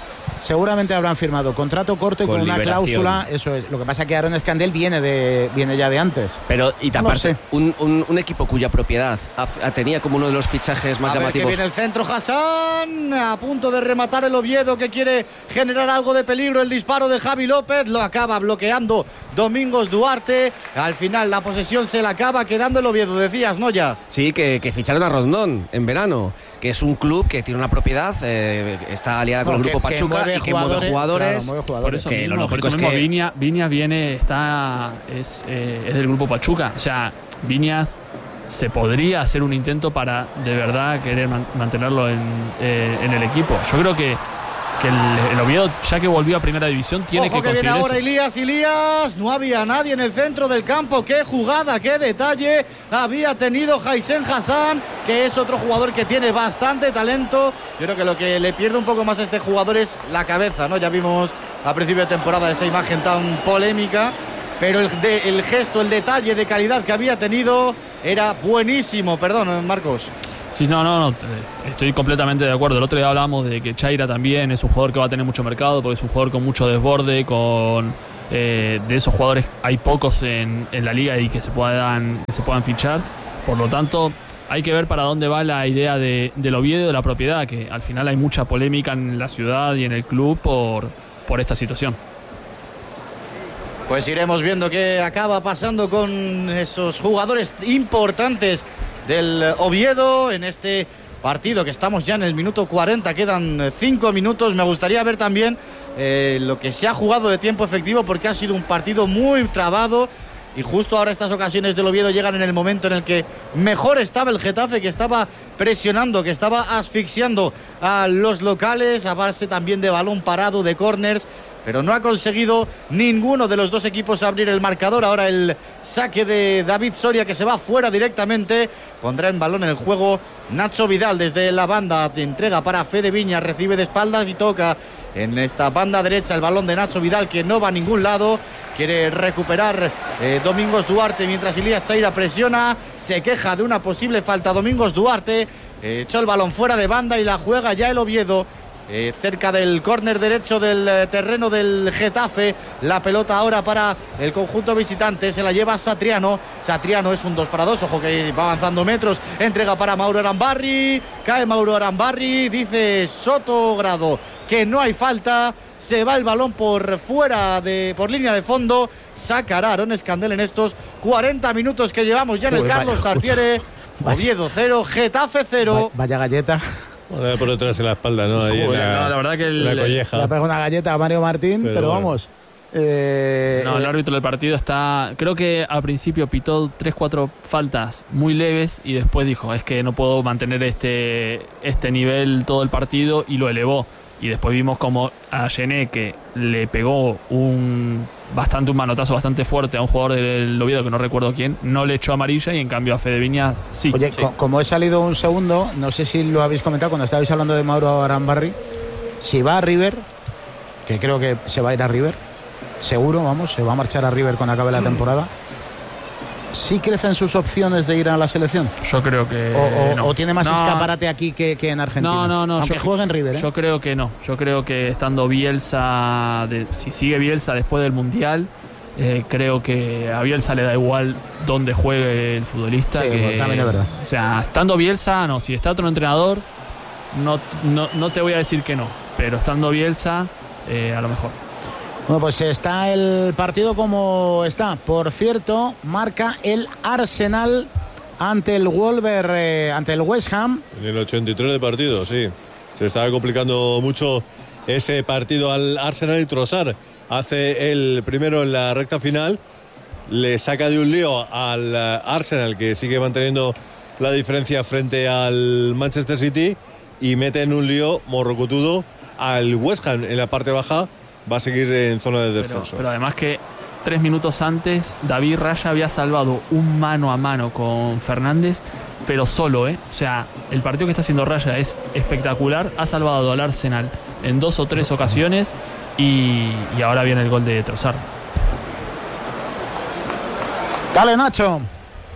S1: seguramente habrán firmado contrato corto y con,
S13: Con
S1: una
S13: liberación.
S1: cláusula, eso es. Lo que pasa es que Aaron Escandel viene de viene ya de antes.
S13: Pero, y
S1: No lo
S13: aparte,
S1: sé.
S13: un, un, un equipo cuya propiedad ha- tenía como uno de los fichajes más
S2: A ver que
S13: llamativos.
S2: viene el centro, Hassan, a punto de rematar el Oviedo, que quiere generar algo de peligro. El disparo de Javi López lo acaba bloqueando Domingos Duarte. Al final la posesión se la acaba quedando el Oviedo, decías, ¿no? Ya.
S13: Sí, que, que ficharon a Rondón en verano, que es un club que tiene una propiedad, eh, está aliada con
S1: Bueno,
S13: el grupo
S1: que- que
S13: Pachuca
S1: mueve
S13: y que mueve
S1: jugadores,
S13: jugadores.
S1: claro, mueve jugadores.
S3: Por eso
S13: que lo
S3: mismo, por
S13: lógico
S3: eso
S13: es
S3: mismo
S13: que-
S3: Viña, Viña viene, está, es, eh, es del grupo Pachuca. O sea, Viñas se podría hacer un intento para de verdad querer man- mantenerlo en, eh, en el equipo. Yo creo que, que el, el Oviedo, ya que volvió a primera división, tiene
S2: Ojo
S3: que
S2: que viene
S3: conseguir
S2: ahora
S3: eso.
S2: Elías, Elías, no había nadie en el centro del campo, qué jugada, qué detalle había tenido Jaisen Hassan, que es otro jugador que tiene bastante talento. Yo creo que lo que le pierde un poco más a este jugador es la cabeza, ¿no? Ya vimos a principio de temporada esa imagen tan polémica, pero el, de- el gesto, el detalle de calidad que había tenido era buenísimo. Perdón, Marcos.
S3: Sí, no, no, no, eh, estoy completamente de acuerdo. El otro día hablamos de que Chaira también es un jugador que va a tener mucho mercado, porque es un jugador con mucho desborde, con eh, de esos jugadores hay pocos en, en la liga y que se puedan, que se puedan fichar. Por lo tanto, hay que ver para dónde va la idea de, del Oviedo, de la propiedad, que al final hay mucha polémica en la ciudad y en el club por, por esta situación.
S2: Pues iremos viendo qué acaba pasando con esos jugadores importantes del Oviedo en este partido, que estamos ya en el minuto cuarenta, quedan cinco minutos. Me gustaría ver también eh, lo que se ha jugado de tiempo efectivo, porque ha sido un partido muy trabado. Y justo ahora estas ocasiones del Oviedo llegan en el momento en el que mejor estaba el Getafe, que estaba presionando, que estaba asfixiando a los locales, a base también de balón parado, de córners, pero no ha conseguido ninguno de los dos equipos abrir el marcador. Ahora el saque de David Soria, que se va fuera directamente, pondrá en balón en el juego Nacho Vidal desde la banda, entrega para Fede Viñas, recibe de espaldas y toca en esta banda derecha el balón de Nacho Vidal, que no va a ningún lado. Quiere recuperar eh, Domingos Duarte, mientras Elías Chaira presiona, se queja de una posible falta. Domingos Duarte eh, echó el balón fuera de banda y la juega ya el Oviedo. Eh, cerca del córner derecho del eh, terreno del Getafe. La pelota ahora para el conjunto visitante, se la lleva Satriano. Satriano es un dos para dos, ojo que va avanzando metros. Entrega para Mauro Arambarri, cae Mauro Arambarri, dice Sotogrado que no hay falta. Se va el balón por fuera, de por línea de fondo. Sacará Aaron Escandel en estos cuarenta minutos que llevamos ya en el
S1: Uy,
S2: Carlos
S1: vaya,
S2: Tartiere.
S1: vaya.
S2: Oviedo cero, Getafe cero.
S1: Vaya galleta.
S12: Bueno, por detrás en la espalda, ¿no? Ahí en
S3: Joder,
S12: la,
S3: no, la verdad que el-
S12: la colleja.
S1: Le ha pegado una galleta a Mario Martín, pero,
S12: Pero bueno.
S1: vamos. eh,
S3: No, el
S1: eh,
S3: árbitro del partido está. Creo que al principio pitó tres cuatro faltas muy leves y después dijo: es que no puedo mantener este, este nivel todo el partido, y lo elevó. Y después vimos como a Gené, que le pegó un bastante un manotazo bastante fuerte a un jugador del Oviedo, que no recuerdo quién, no le echó amarilla, y en cambio a Fede Viñas sí.
S1: Oye,
S3: Sí.
S1: co- como he salido un segundo, no sé si lo habéis comentado cuando estabais hablando de Mauro Arambarri, si va a River, que creo que se va a ir a River, seguro, vamos, se va a marchar a River cuando acabe la temporada. ¿Sí crecen sus opciones de ir a la selección?
S3: Yo creo que.
S1: ¿O, o-
S3: no.
S1: o tiene más
S3: No.
S1: escapaate aquí que, que en Argentina?
S3: No, no, no.
S1: Aunque
S3: yo,
S1: juegue en River, ¿eh?
S3: Yo creo que no. Yo creo que estando Bielsa, de- si sigue Bielsa después del Mundial, eh, creo que a Bielsa le da igual dónde juegue el futbolista.
S1: Sí,
S3: que-
S1: bueno, también es verdad.
S3: O sea, estando Bielsa, no. Si está otro entrenador, no, no, no te voy a decir que no. Pero estando Bielsa, eh, a lo mejor.
S1: Bueno, pues está el partido como está. Por cierto, marca el Arsenal ante el Wolver, eh, ante el West Ham.
S12: En el ochenta y tres de partido, sí. Se estaba complicando mucho ese partido al Arsenal, y Trossard hace el primero en la recta final. Le saca de un lío al eh, Arsenal, que sigue manteniendo la diferencia frente al Manchester City, y mete en un lío morrocotudo al West Ham en la parte baja. Va a seguir en zona de
S3: Pero,
S12: descenso.
S3: pero además que tres minutos antes, David Raya había salvado un mano a mano con Fernández, pero solo, ¿eh? O sea, el partido que está haciendo Raya es espectacular. Ha salvado al Arsenal en dos o tres ocasiones, y, y ahora viene el gol de Trossard.
S1: Dale, Nacho.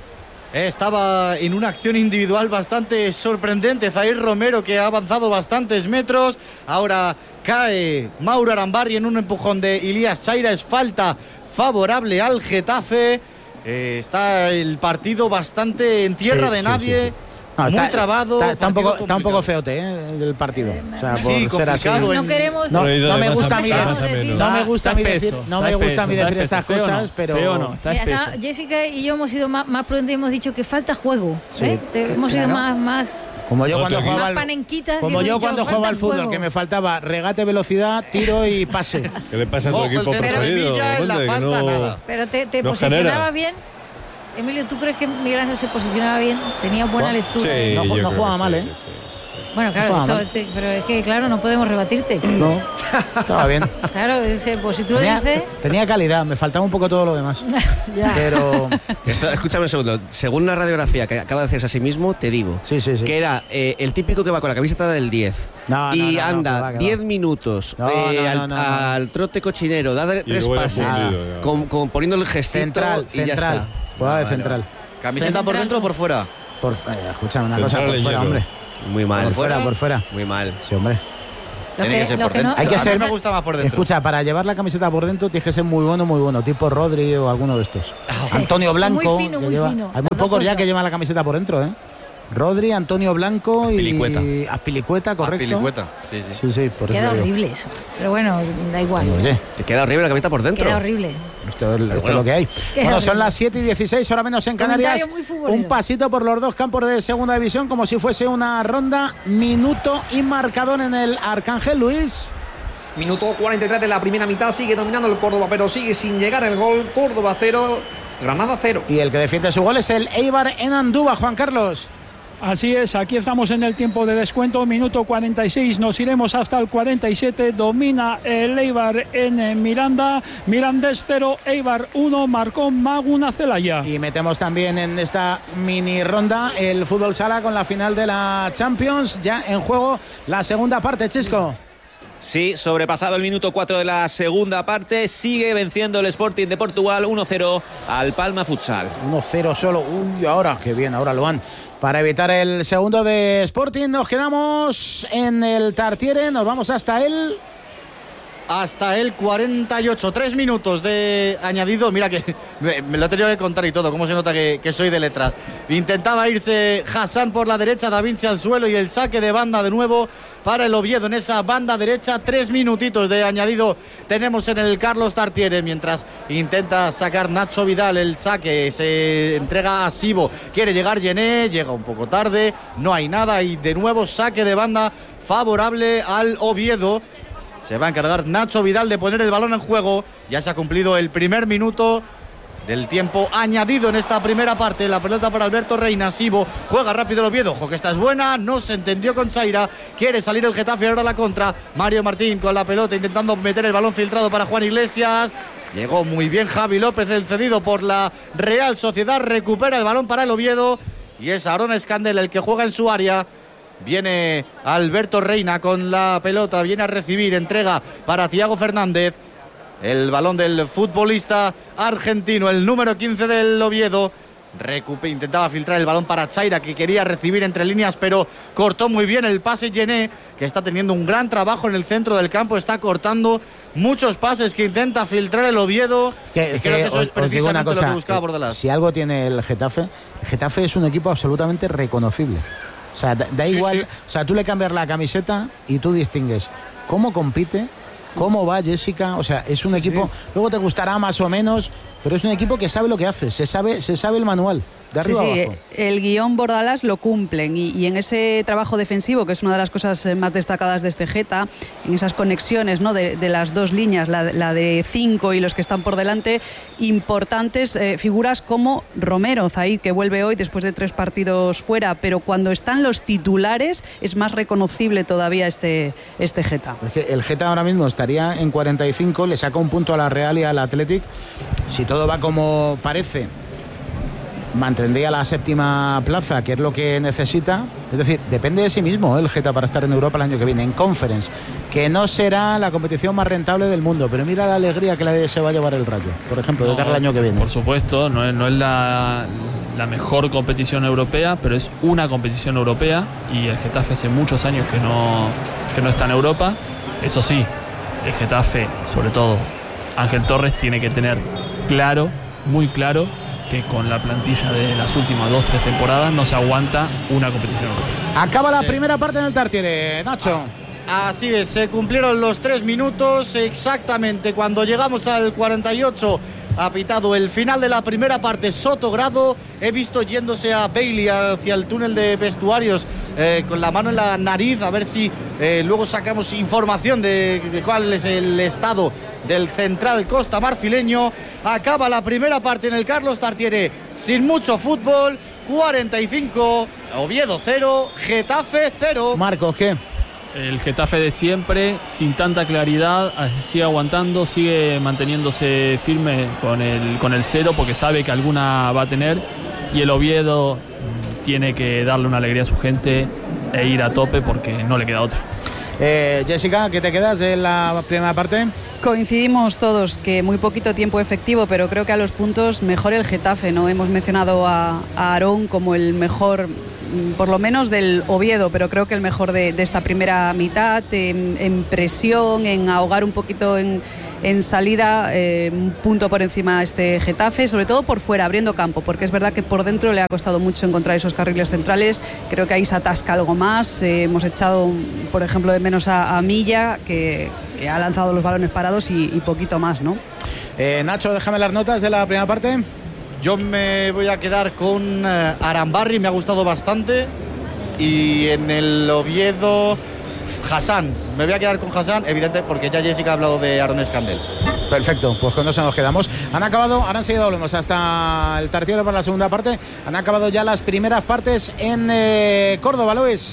S2: Estaba en una acción individual bastante sorprendente. Zair Romero, que ha avanzado bastantes metros. Ahora cae Mauro Arambarri en un empujón de Ilías Chaira. Es falta favorable al Getafe. Eh, está el partido bastante en tierra
S1: Sí,
S2: de
S1: sí,
S2: nadie.
S1: sí, sí. No,
S2: muy
S1: está,
S2: trabado.
S1: Está, está un poco,
S2: partido
S1: está un poco feote, ¿eh? El partido. O sea, por
S2: Sí,
S1: ser así.
S2: complicado.
S9: No queremos.
S1: No, no me gusta a mí
S9: Más a
S1: decir,
S9: menos.
S1: no me gusta a mí
S3: Está
S1: decir,
S3: espeso,
S1: no
S3: está
S1: me gusta a mí
S3: espeso,
S1: decir
S3: está
S1: estas
S3: espeso. Feo
S1: cosas,
S3: no,
S1: pero
S3: feo no, está
S9: Mira,
S3: espeso.
S9: está- Jessica y yo hemos sido más, más prudentes y hemos dicho que falta juego.
S1: Sí,
S9: ¿eh? Te- hemos sido
S1: claro.
S9: más, más,
S1: como yo
S12: No,
S1: cuando
S12: te-
S1: jugaba
S9: más
S1: al,
S9: panenquitas. y
S1: como
S9: hemos
S1: yo
S9: dicho,
S1: cuando jugaba al
S9: falta
S1: fútbol,
S9: juego.
S1: que me faltaba regate, velocidad, tiro y pase.
S12: ¿Qué le pasa a tu
S2: Ojo, el
S12: equipo
S2: centro de
S12: preferido?
S2: Villa en la
S12: Conde, que
S2: falta,
S12: no-
S2: nada.
S9: Pero te, te
S12: no
S9: posicionaba
S12: genera.
S9: bien. Emilio, ¿tú crees que Miguel Ángel se posicionaba bien? Tenía buena lectura.
S12: Sí,
S1: No,
S12: yo
S1: no
S12: creo
S1: jugaba
S12: que
S1: mal,
S12: sí,
S1: ¿eh?
S12: sí.
S9: Bueno, claro,
S1: No
S9: esto-
S1: jugaba mal.
S9: te- pero es que, claro, no podemos rebatirte.
S1: No, estaba bien.
S9: Claro, ese, pues si tú lo
S1: Tenía,
S9: dices.
S1: tenía calidad, me faltaba un poco todo lo demás.
S9: Ya.
S1: Pero
S13: Esto- escúchame un segundo. Según la radiografía que acaba de hacerse a sí mismo, te digo
S1: sí, sí, sí.
S13: que era eh, el típico que va con la camiseta del diez
S1: No, no,
S13: y
S1: no, no, que
S13: anda
S1: va, que va.
S13: diez minutos
S1: No,
S13: eh,
S1: no, no,
S13: al,
S1: no, no.
S13: al trote cochinero, da de-
S12: Y
S13: tres
S12: luego ya
S13: pases,
S12: fundido, ya.
S13: con, con- poniendo el gestito
S1: central,
S13: y ya
S1: central.
S13: está.
S1: Jugaba de
S2: Vale,
S1: central.
S2: ¿Camiseta por dentro o por fuera?
S1: Por, eh, escúchame una
S12: Central
S1: cosa, por
S12: de
S1: fuera,
S12: hielo.
S1: hombre.
S13: Muy mal.
S1: Por fuera, por fuera.
S13: Muy mal.
S1: Sí, hombre.
S9: Lo
S2: Tiene
S9: que-
S2: que ser
S9: lo
S2: por
S9: que no-
S2: dentro.
S1: Hay que
S2: A mí
S1: ser-
S2: me gusta más por dentro.
S1: Escucha, para llevar la camiseta por dentro tienes que ser muy bueno, muy bueno, tipo Rodri o alguno de estos.
S9: Sí.
S1: Antonio Blanco.
S9: Muy fino,
S1: que
S9: muy
S1: lleva-
S9: fino.
S1: Hay muy
S9: Una
S1: pocos ya
S9: cosa.
S1: que llevan la camiseta por dentro, ¿eh? Rodri, Antonio Blanco
S13: Azpilicueta.
S1: y Azpilicueta, correcto.
S2: Azpilicueta, sí, sí.
S1: Sí, sí, por
S9: Queda
S1: eso digo.
S9: horrible eso. Pero bueno, da igual.
S1: Oye,
S13: Te queda horrible la camiseta por dentro.
S9: Queda horrible.
S1: esto, es- esto es
S13: bueno.
S1: lo que hay.
S9: Queda
S1: Bueno, son
S9: horrible.
S1: las siete y dieciséis, ahora menos en Canarias.
S9: Comentario muy futbolero.
S1: Un pasito por los dos campos de segunda división, como si fuese una ronda, minuto y marcador en el Arcángel Luis.
S7: Minuto cuarenta y tres de la primera mitad, sigue dominando el Córdoba, pero sigue sin llegar el gol. Córdoba cero, Granada cero.
S1: Y el que defiende su gol es el Eibar en Andúba, Juan Carlos.
S6: Así es, aquí estamos en el tiempo de descuento, minuto cuarenta y seis, nos iremos hasta el cuarenta y siete, domina el Eibar en eh, Miranda, Mirandés cero, Eibar uno, marcó Maguna Celaya.
S1: Y metemos también en esta mini ronda el fútbol sala con la final de la Champions, ya en juego la segunda parte, Chisco.
S11: Sí, sobrepasado el minuto cuatro de la segunda parte, sigue venciendo el Sporting de Portugal uno cero al Palma Futsal.
S1: uno cero solo, uy, ahora, qué bien, ahora lo han. Para evitar el segundo de Sporting, nos quedamos en el Tartiere, nos vamos hasta el...
S2: Hasta el cuarenta y ocho, tres minutos de añadido. Mira que me, me lo he tenido que contar y todo, cómo se nota que, que soy de letras. Intentaba irse Hassan por la derecha, Da Vinci al suelo y el saque de banda de nuevo para el Oviedo en esa banda derecha. Tres minutitos de añadido tenemos en el Carlos Tartiere, mientras intenta sacar Nacho Vidal el saque, se entrega a Sibo, quiere llegar Gené, llega un poco tarde, no hay nada y de nuevo saque de banda favorable al Oviedo. Se va a encargar Nacho Vidal de poner el balón en juego. Ya se ha cumplido el primer minuto del tiempo añadido en esta primera parte. La pelota para Alberto Reina. Sibo juega rápido el Oviedo. Ojo que esta es buena. No se entendió con Chaira. Quiere salir el Getafe ahora a la contra. Mario Martín con la pelota intentando meter el balón filtrado para Juan Iglesias. Llegó muy bien Javi López, el cedido por la Real Sociedad. Recupera el balón para el Oviedo. Y es Aaron Escandel el que juega en su área. Viene Alberto Reina con la pelota, viene a recibir, entrega para Thiago Fernández. El balón del futbolista argentino, el número quince del Oviedo. Recupe, intentaba filtrar el balón para Chaira, que quería recibir entre líneas, pero cortó muy bien el pase Gené, que está teniendo un gran trabajo en el centro del campo. Está cortando muchos pases que intenta filtrar el Oviedo.
S1: Que,
S2: y creo que,
S1: que
S2: eso
S1: os-
S2: es
S1: os digo
S2: precisamente
S1: una cosa,
S2: lo que buscaba
S1: que
S2: Bordalás.
S1: si algo tiene el Getafe, el Getafe es un equipo absolutamente reconocible. O sea, da, da
S2: Sí,
S1: igual,
S2: sí.
S1: o sea, tú le cambias la camiseta y tú distingues cómo compite, cómo va Jessica, o sea, es un equipo, luego te gustará más o menos, pero es un equipo que sabe lo que hace, se sabe, se sabe el manual. De
S4: Sí,
S1: arriba
S4: sí,
S1: abajo.
S4: el guión Bordalás lo cumplen y, y en ese trabajo defensivo, que es una de las cosas eh, más destacadas de este Geta, en esas conexiones, ¿no?, de, de las dos líneas, la, la de cinco y los que están por delante, importantes eh, figuras como Romero, Zaid, que vuelve hoy después de tres partidos fuera, pero cuando están los titulares es más reconocible todavía este, este Geta.
S1: Es que el Geta ahora mismo estaría en cuarenta y cinco, le saca un punto a la Real y al Athletic. Si todo va como parece, mantendría la séptima plaza, que es lo que necesita. Es decir, depende de sí mismo el Getafe para estar en Europa el año que viene, en Conference, que no será la competición más rentable del mundo, pero mira la alegría que le se va a llevar el Rayo, por ejemplo, de cara al año que viene.
S3: Por supuesto, no es, no es la, la mejor competición europea, pero es una competición europea y el Getafe hace muchos años que no, que no está en Europa. Eso sí, el Getafe, sobre todo Ángel Torres, tiene que tener claro, muy claro, que con la plantilla de las últimas dos, tres temporadas no se aguanta una competición europea.
S1: Acaba la sí. primera parte en el Tartiere, Nacho.
S2: Así es, se cumplieron los tres minutos exactamente cuando llegamos al cuarenta y ocho. Ha pitado el final de la primera parte Sotogrado. He visto yéndose a Bailey hacia el túnel de vestuarios eh, con la mano en la nariz, a ver si eh, luego sacamos información de, de cuál es el estado del central costa marfileño. Acaba la primera parte en el Carlos Tartiere sin mucho fútbol. cuarenta y cinco, Oviedo cero, Getafe cero.
S1: Marcos, ¿qué?
S3: El Getafe de siempre, sin tanta claridad, sigue aguantando, sigue manteniéndose firme con el, con el cero, porque sabe que alguna va a tener, y el Oviedo tiene que darle una alegría a su gente e ir a tope porque no le queda otra.
S1: Eh, Jessica, ¿qué te quedas de la primera parte?
S4: Coincidimos todos que muy poquito tiempo efectivo, pero creo que a los puntos mejor el Getafe, ¿no? Hemos mencionado a, a Aarón como el mejor, por lo menos del Oviedo, pero creo que el mejor de, de esta primera mitad, en, en presión, en ahogar un poquito en, en salida, eh, un punto por encima a este Getafe, sobre todo por fuera, abriendo campo, porque es verdad que por dentro le ha costado mucho encontrar esos carriles centrales. Creo que ahí se atasca algo más. Eh, hemos echado, por ejemplo, de menos a, a Milla, que, que ha lanzado los balones parados y, y poquito más, ¿no?
S1: Eh, Nacho, déjame las notas de la primera parte.
S2: Yo me voy a quedar con uh, Arambarri, me ha gustado bastante. Y en el Oviedo, Hassan. Me voy a quedar con Hassan, evidente, porque ya Jessica ha hablado de Aaron Escandel.
S1: Perfecto, pues con eso nos quedamos. Han acabado, ahora enseguida volvemos hasta el Tartiere para la segunda parte. Han acabado ya las primeras partes en eh, Córdoba, Luis.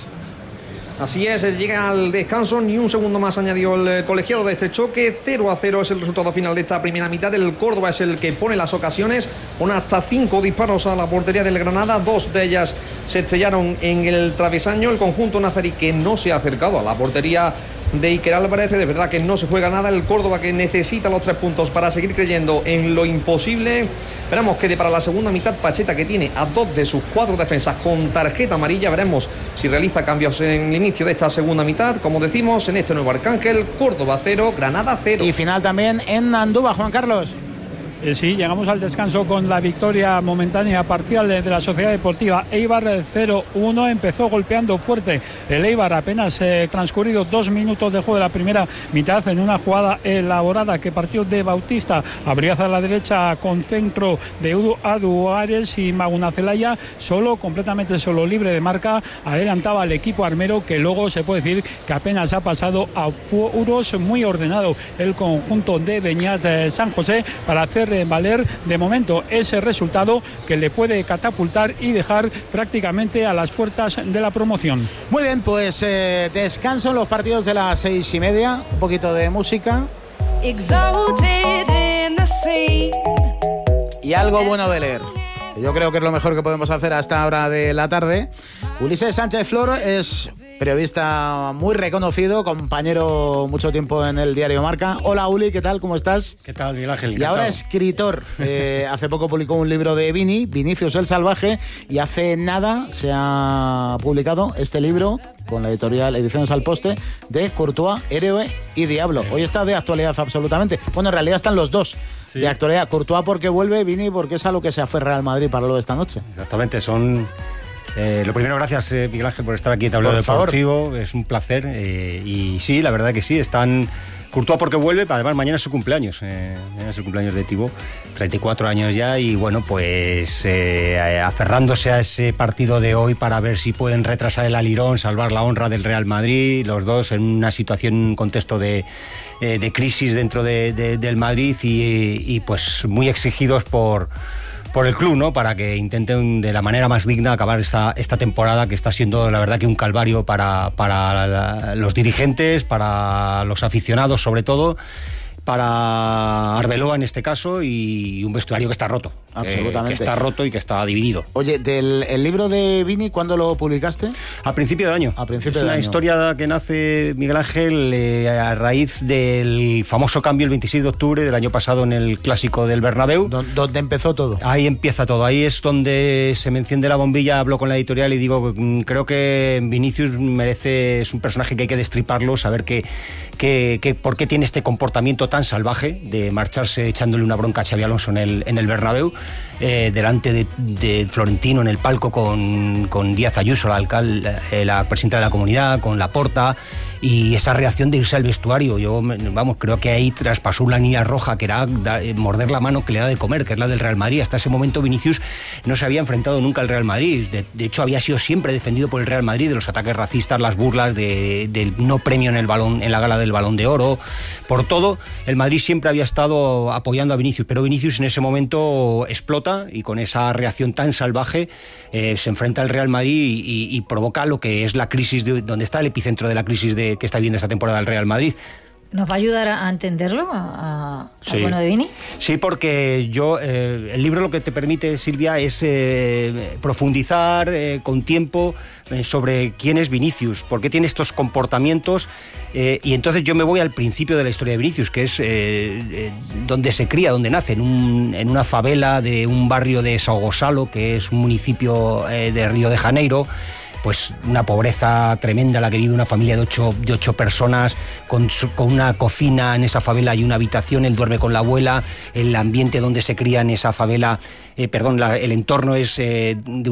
S7: Así es, llega al descanso, ni un segundo más añadió el colegiado de este choque. Cero a cero es el resultado final de esta primera mitad. El Córdoba es el que pone las ocasiones, con hasta cinco disparos a la portería del Granada. Dos de ellas se estrellaron en el travesaño. El conjunto nazarí, que no se ha acercado a la portería de Iker Álvarez. De verdad que no se juega nada. El Córdoba, que necesita los tres puntos para seguir creyendo en lo imposible. Esperamos que de para la segunda mitad Pacheta, que tiene a dos de sus cuatro defensas con tarjeta amarilla, veremos si realiza cambios en el inicio de esta segunda mitad. Como decimos, en este nuevo Arcángel, Córdoba cero, Granada cero.
S1: Y final también en Andúba, Juan Carlos.
S6: Eh, sí, llegamos al descanso con la victoria momentánea parcial de, de la Sociedad Deportiva Eibar cero uno. Empezó golpeando fuerte el Eibar apenas eh, transcurrido dos minutos de juego de la primera mitad, en una jugada elaborada que partió de Bautista, abría hacia la derecha con centro de Udu Aduares, y Maguna Celaya, solo, completamente solo, libre de marca, adelantaba al equipo armero, que luego se puede decir que apenas ha pasado a puros. Muy ordenado el conjunto de Beñat eh, San José para hacer valer de momento ese resultado que le puede catapultar y dejar prácticamente a las puertas de la promoción.
S1: Muy bien, pues eh, descanso en los partidos de las seis y media, un poquito de música y algo bueno de leer. Yo creo que es lo mejor que podemos hacer a esta hora de la tarde. Ulises Sánchez Flor es periodista muy reconocido, compañero mucho tiempo en el diario Marca. Hola Uli, ¿qué tal? ¿Cómo estás?
S16: ¿Qué tal, Miguel Ángel?
S1: Y ahora escritor. Eh, hace poco publicó un libro de Vini, Vinicius el Salvaje, y hace nada se ha publicado este libro con la editorial Ediciones al Poste de Courtois, Héroe y Diablo. Hoy está de actualidad absolutamente. Bueno, en realidad están los dos. Sí. De actualidad. Courtois porque vuelve, Vini porque es a lo que se aferra al Madrid para lo de esta noche.
S16: Exactamente, son... Eh, lo primero, gracias eh, Miguel Ángel por estar aquí en Tablero Deportivo, es un placer. Eh, y sí, la verdad que sí, están... Courtois porque vuelve, además mañana es su cumpleaños, eh, mañana es el cumpleaños de Thibaut, treinta y cuatro años ya, y bueno, pues eh, aferrándose a ese partido de hoy para ver si pueden retrasar el alirón, salvar la honra del Real Madrid, los dos en una situación, un contexto de, eh, de crisis dentro de, de, del Madrid, y, y pues muy exigidos por... por el club, ¿no? Para que intenten de la manera más digna acabar esta, esta temporada, que está siendo la verdad que un calvario para, para la, los dirigentes, para los aficionados sobre todo, para Arbeloa en este caso, y un vestuario que está roto,
S1: Absolutamente.
S16: Que, que está roto y que está dividido.
S1: Oye, del el libro de Vini, ¿cuándo lo publicaste?
S16: A principio de año.
S1: A principio
S16: es
S1: de
S16: una
S1: año.
S16: historia que nace Miguel Ángel eh, a raíz del famoso cambio el veintiséis de octubre del año pasado en el clásico del Bernabéu.
S1: ¿Dónde empezó todo?
S16: Ahí empieza todo. Ahí es donde se me enciende la bombilla. Hablo con la editorial y digo, creo que Vinicius merece, es un personaje que hay que destriparlo, saber que, que, que por qué tiene este comportamiento tan salvaje de marcharse echándole una bronca a Xabi Alonso en el, en el Bernabéu, eh, delante de, de Florentino en el palco con, con Díaz Ayuso, la alcalde, eh, la presidenta de la comunidad, con Laporta, y esa reacción de irse al vestuario. Yo, vamos, creo que ahí traspasó una línea roja que era da, morder la mano que le da de comer, que es la del Real Madrid. Hasta ese momento Vinicius no se había enfrentado nunca al Real Madrid. De, de hecho, había sido siempre defendido por el Real Madrid de los ataques racistas, las burlas, de, del no premio en el balón, en la gala del Balón de Oro. Por todo, el Madrid siempre había estado apoyando a Vinicius, pero Vinicius en ese momento explota y con esa reacción tan salvaje eh, se enfrenta al Real Madrid y, y provoca lo que es la crisis, de, donde está el epicentro de la crisis de que está viendo esta temporada el Real Madrid.
S9: ¿Nos va a ayudar a entenderlo, a, a
S16: Sí.
S9: bueno de Vini?
S16: Sí, porque yo eh, el libro lo que te permite, Silvia, es eh, profundizar eh, con tiempo eh, sobre quién es Vinicius, por qué tiene estos comportamientos, eh, y entonces yo me voy al principio de la historia de Vinicius, que es eh, eh, donde se cría, donde nace, en, un, en una favela de un barrio de São Gonçalo, que es un municipio eh, de Río de Janeiro. Pues una pobreza tremenda la que vive una familia de ocho, de ocho personas, con, su, con una cocina en esa favela y una habitación. Él duerme con la abuela. El ambiente donde se cría en esa favela, eh, perdón, la, el entorno es eh, de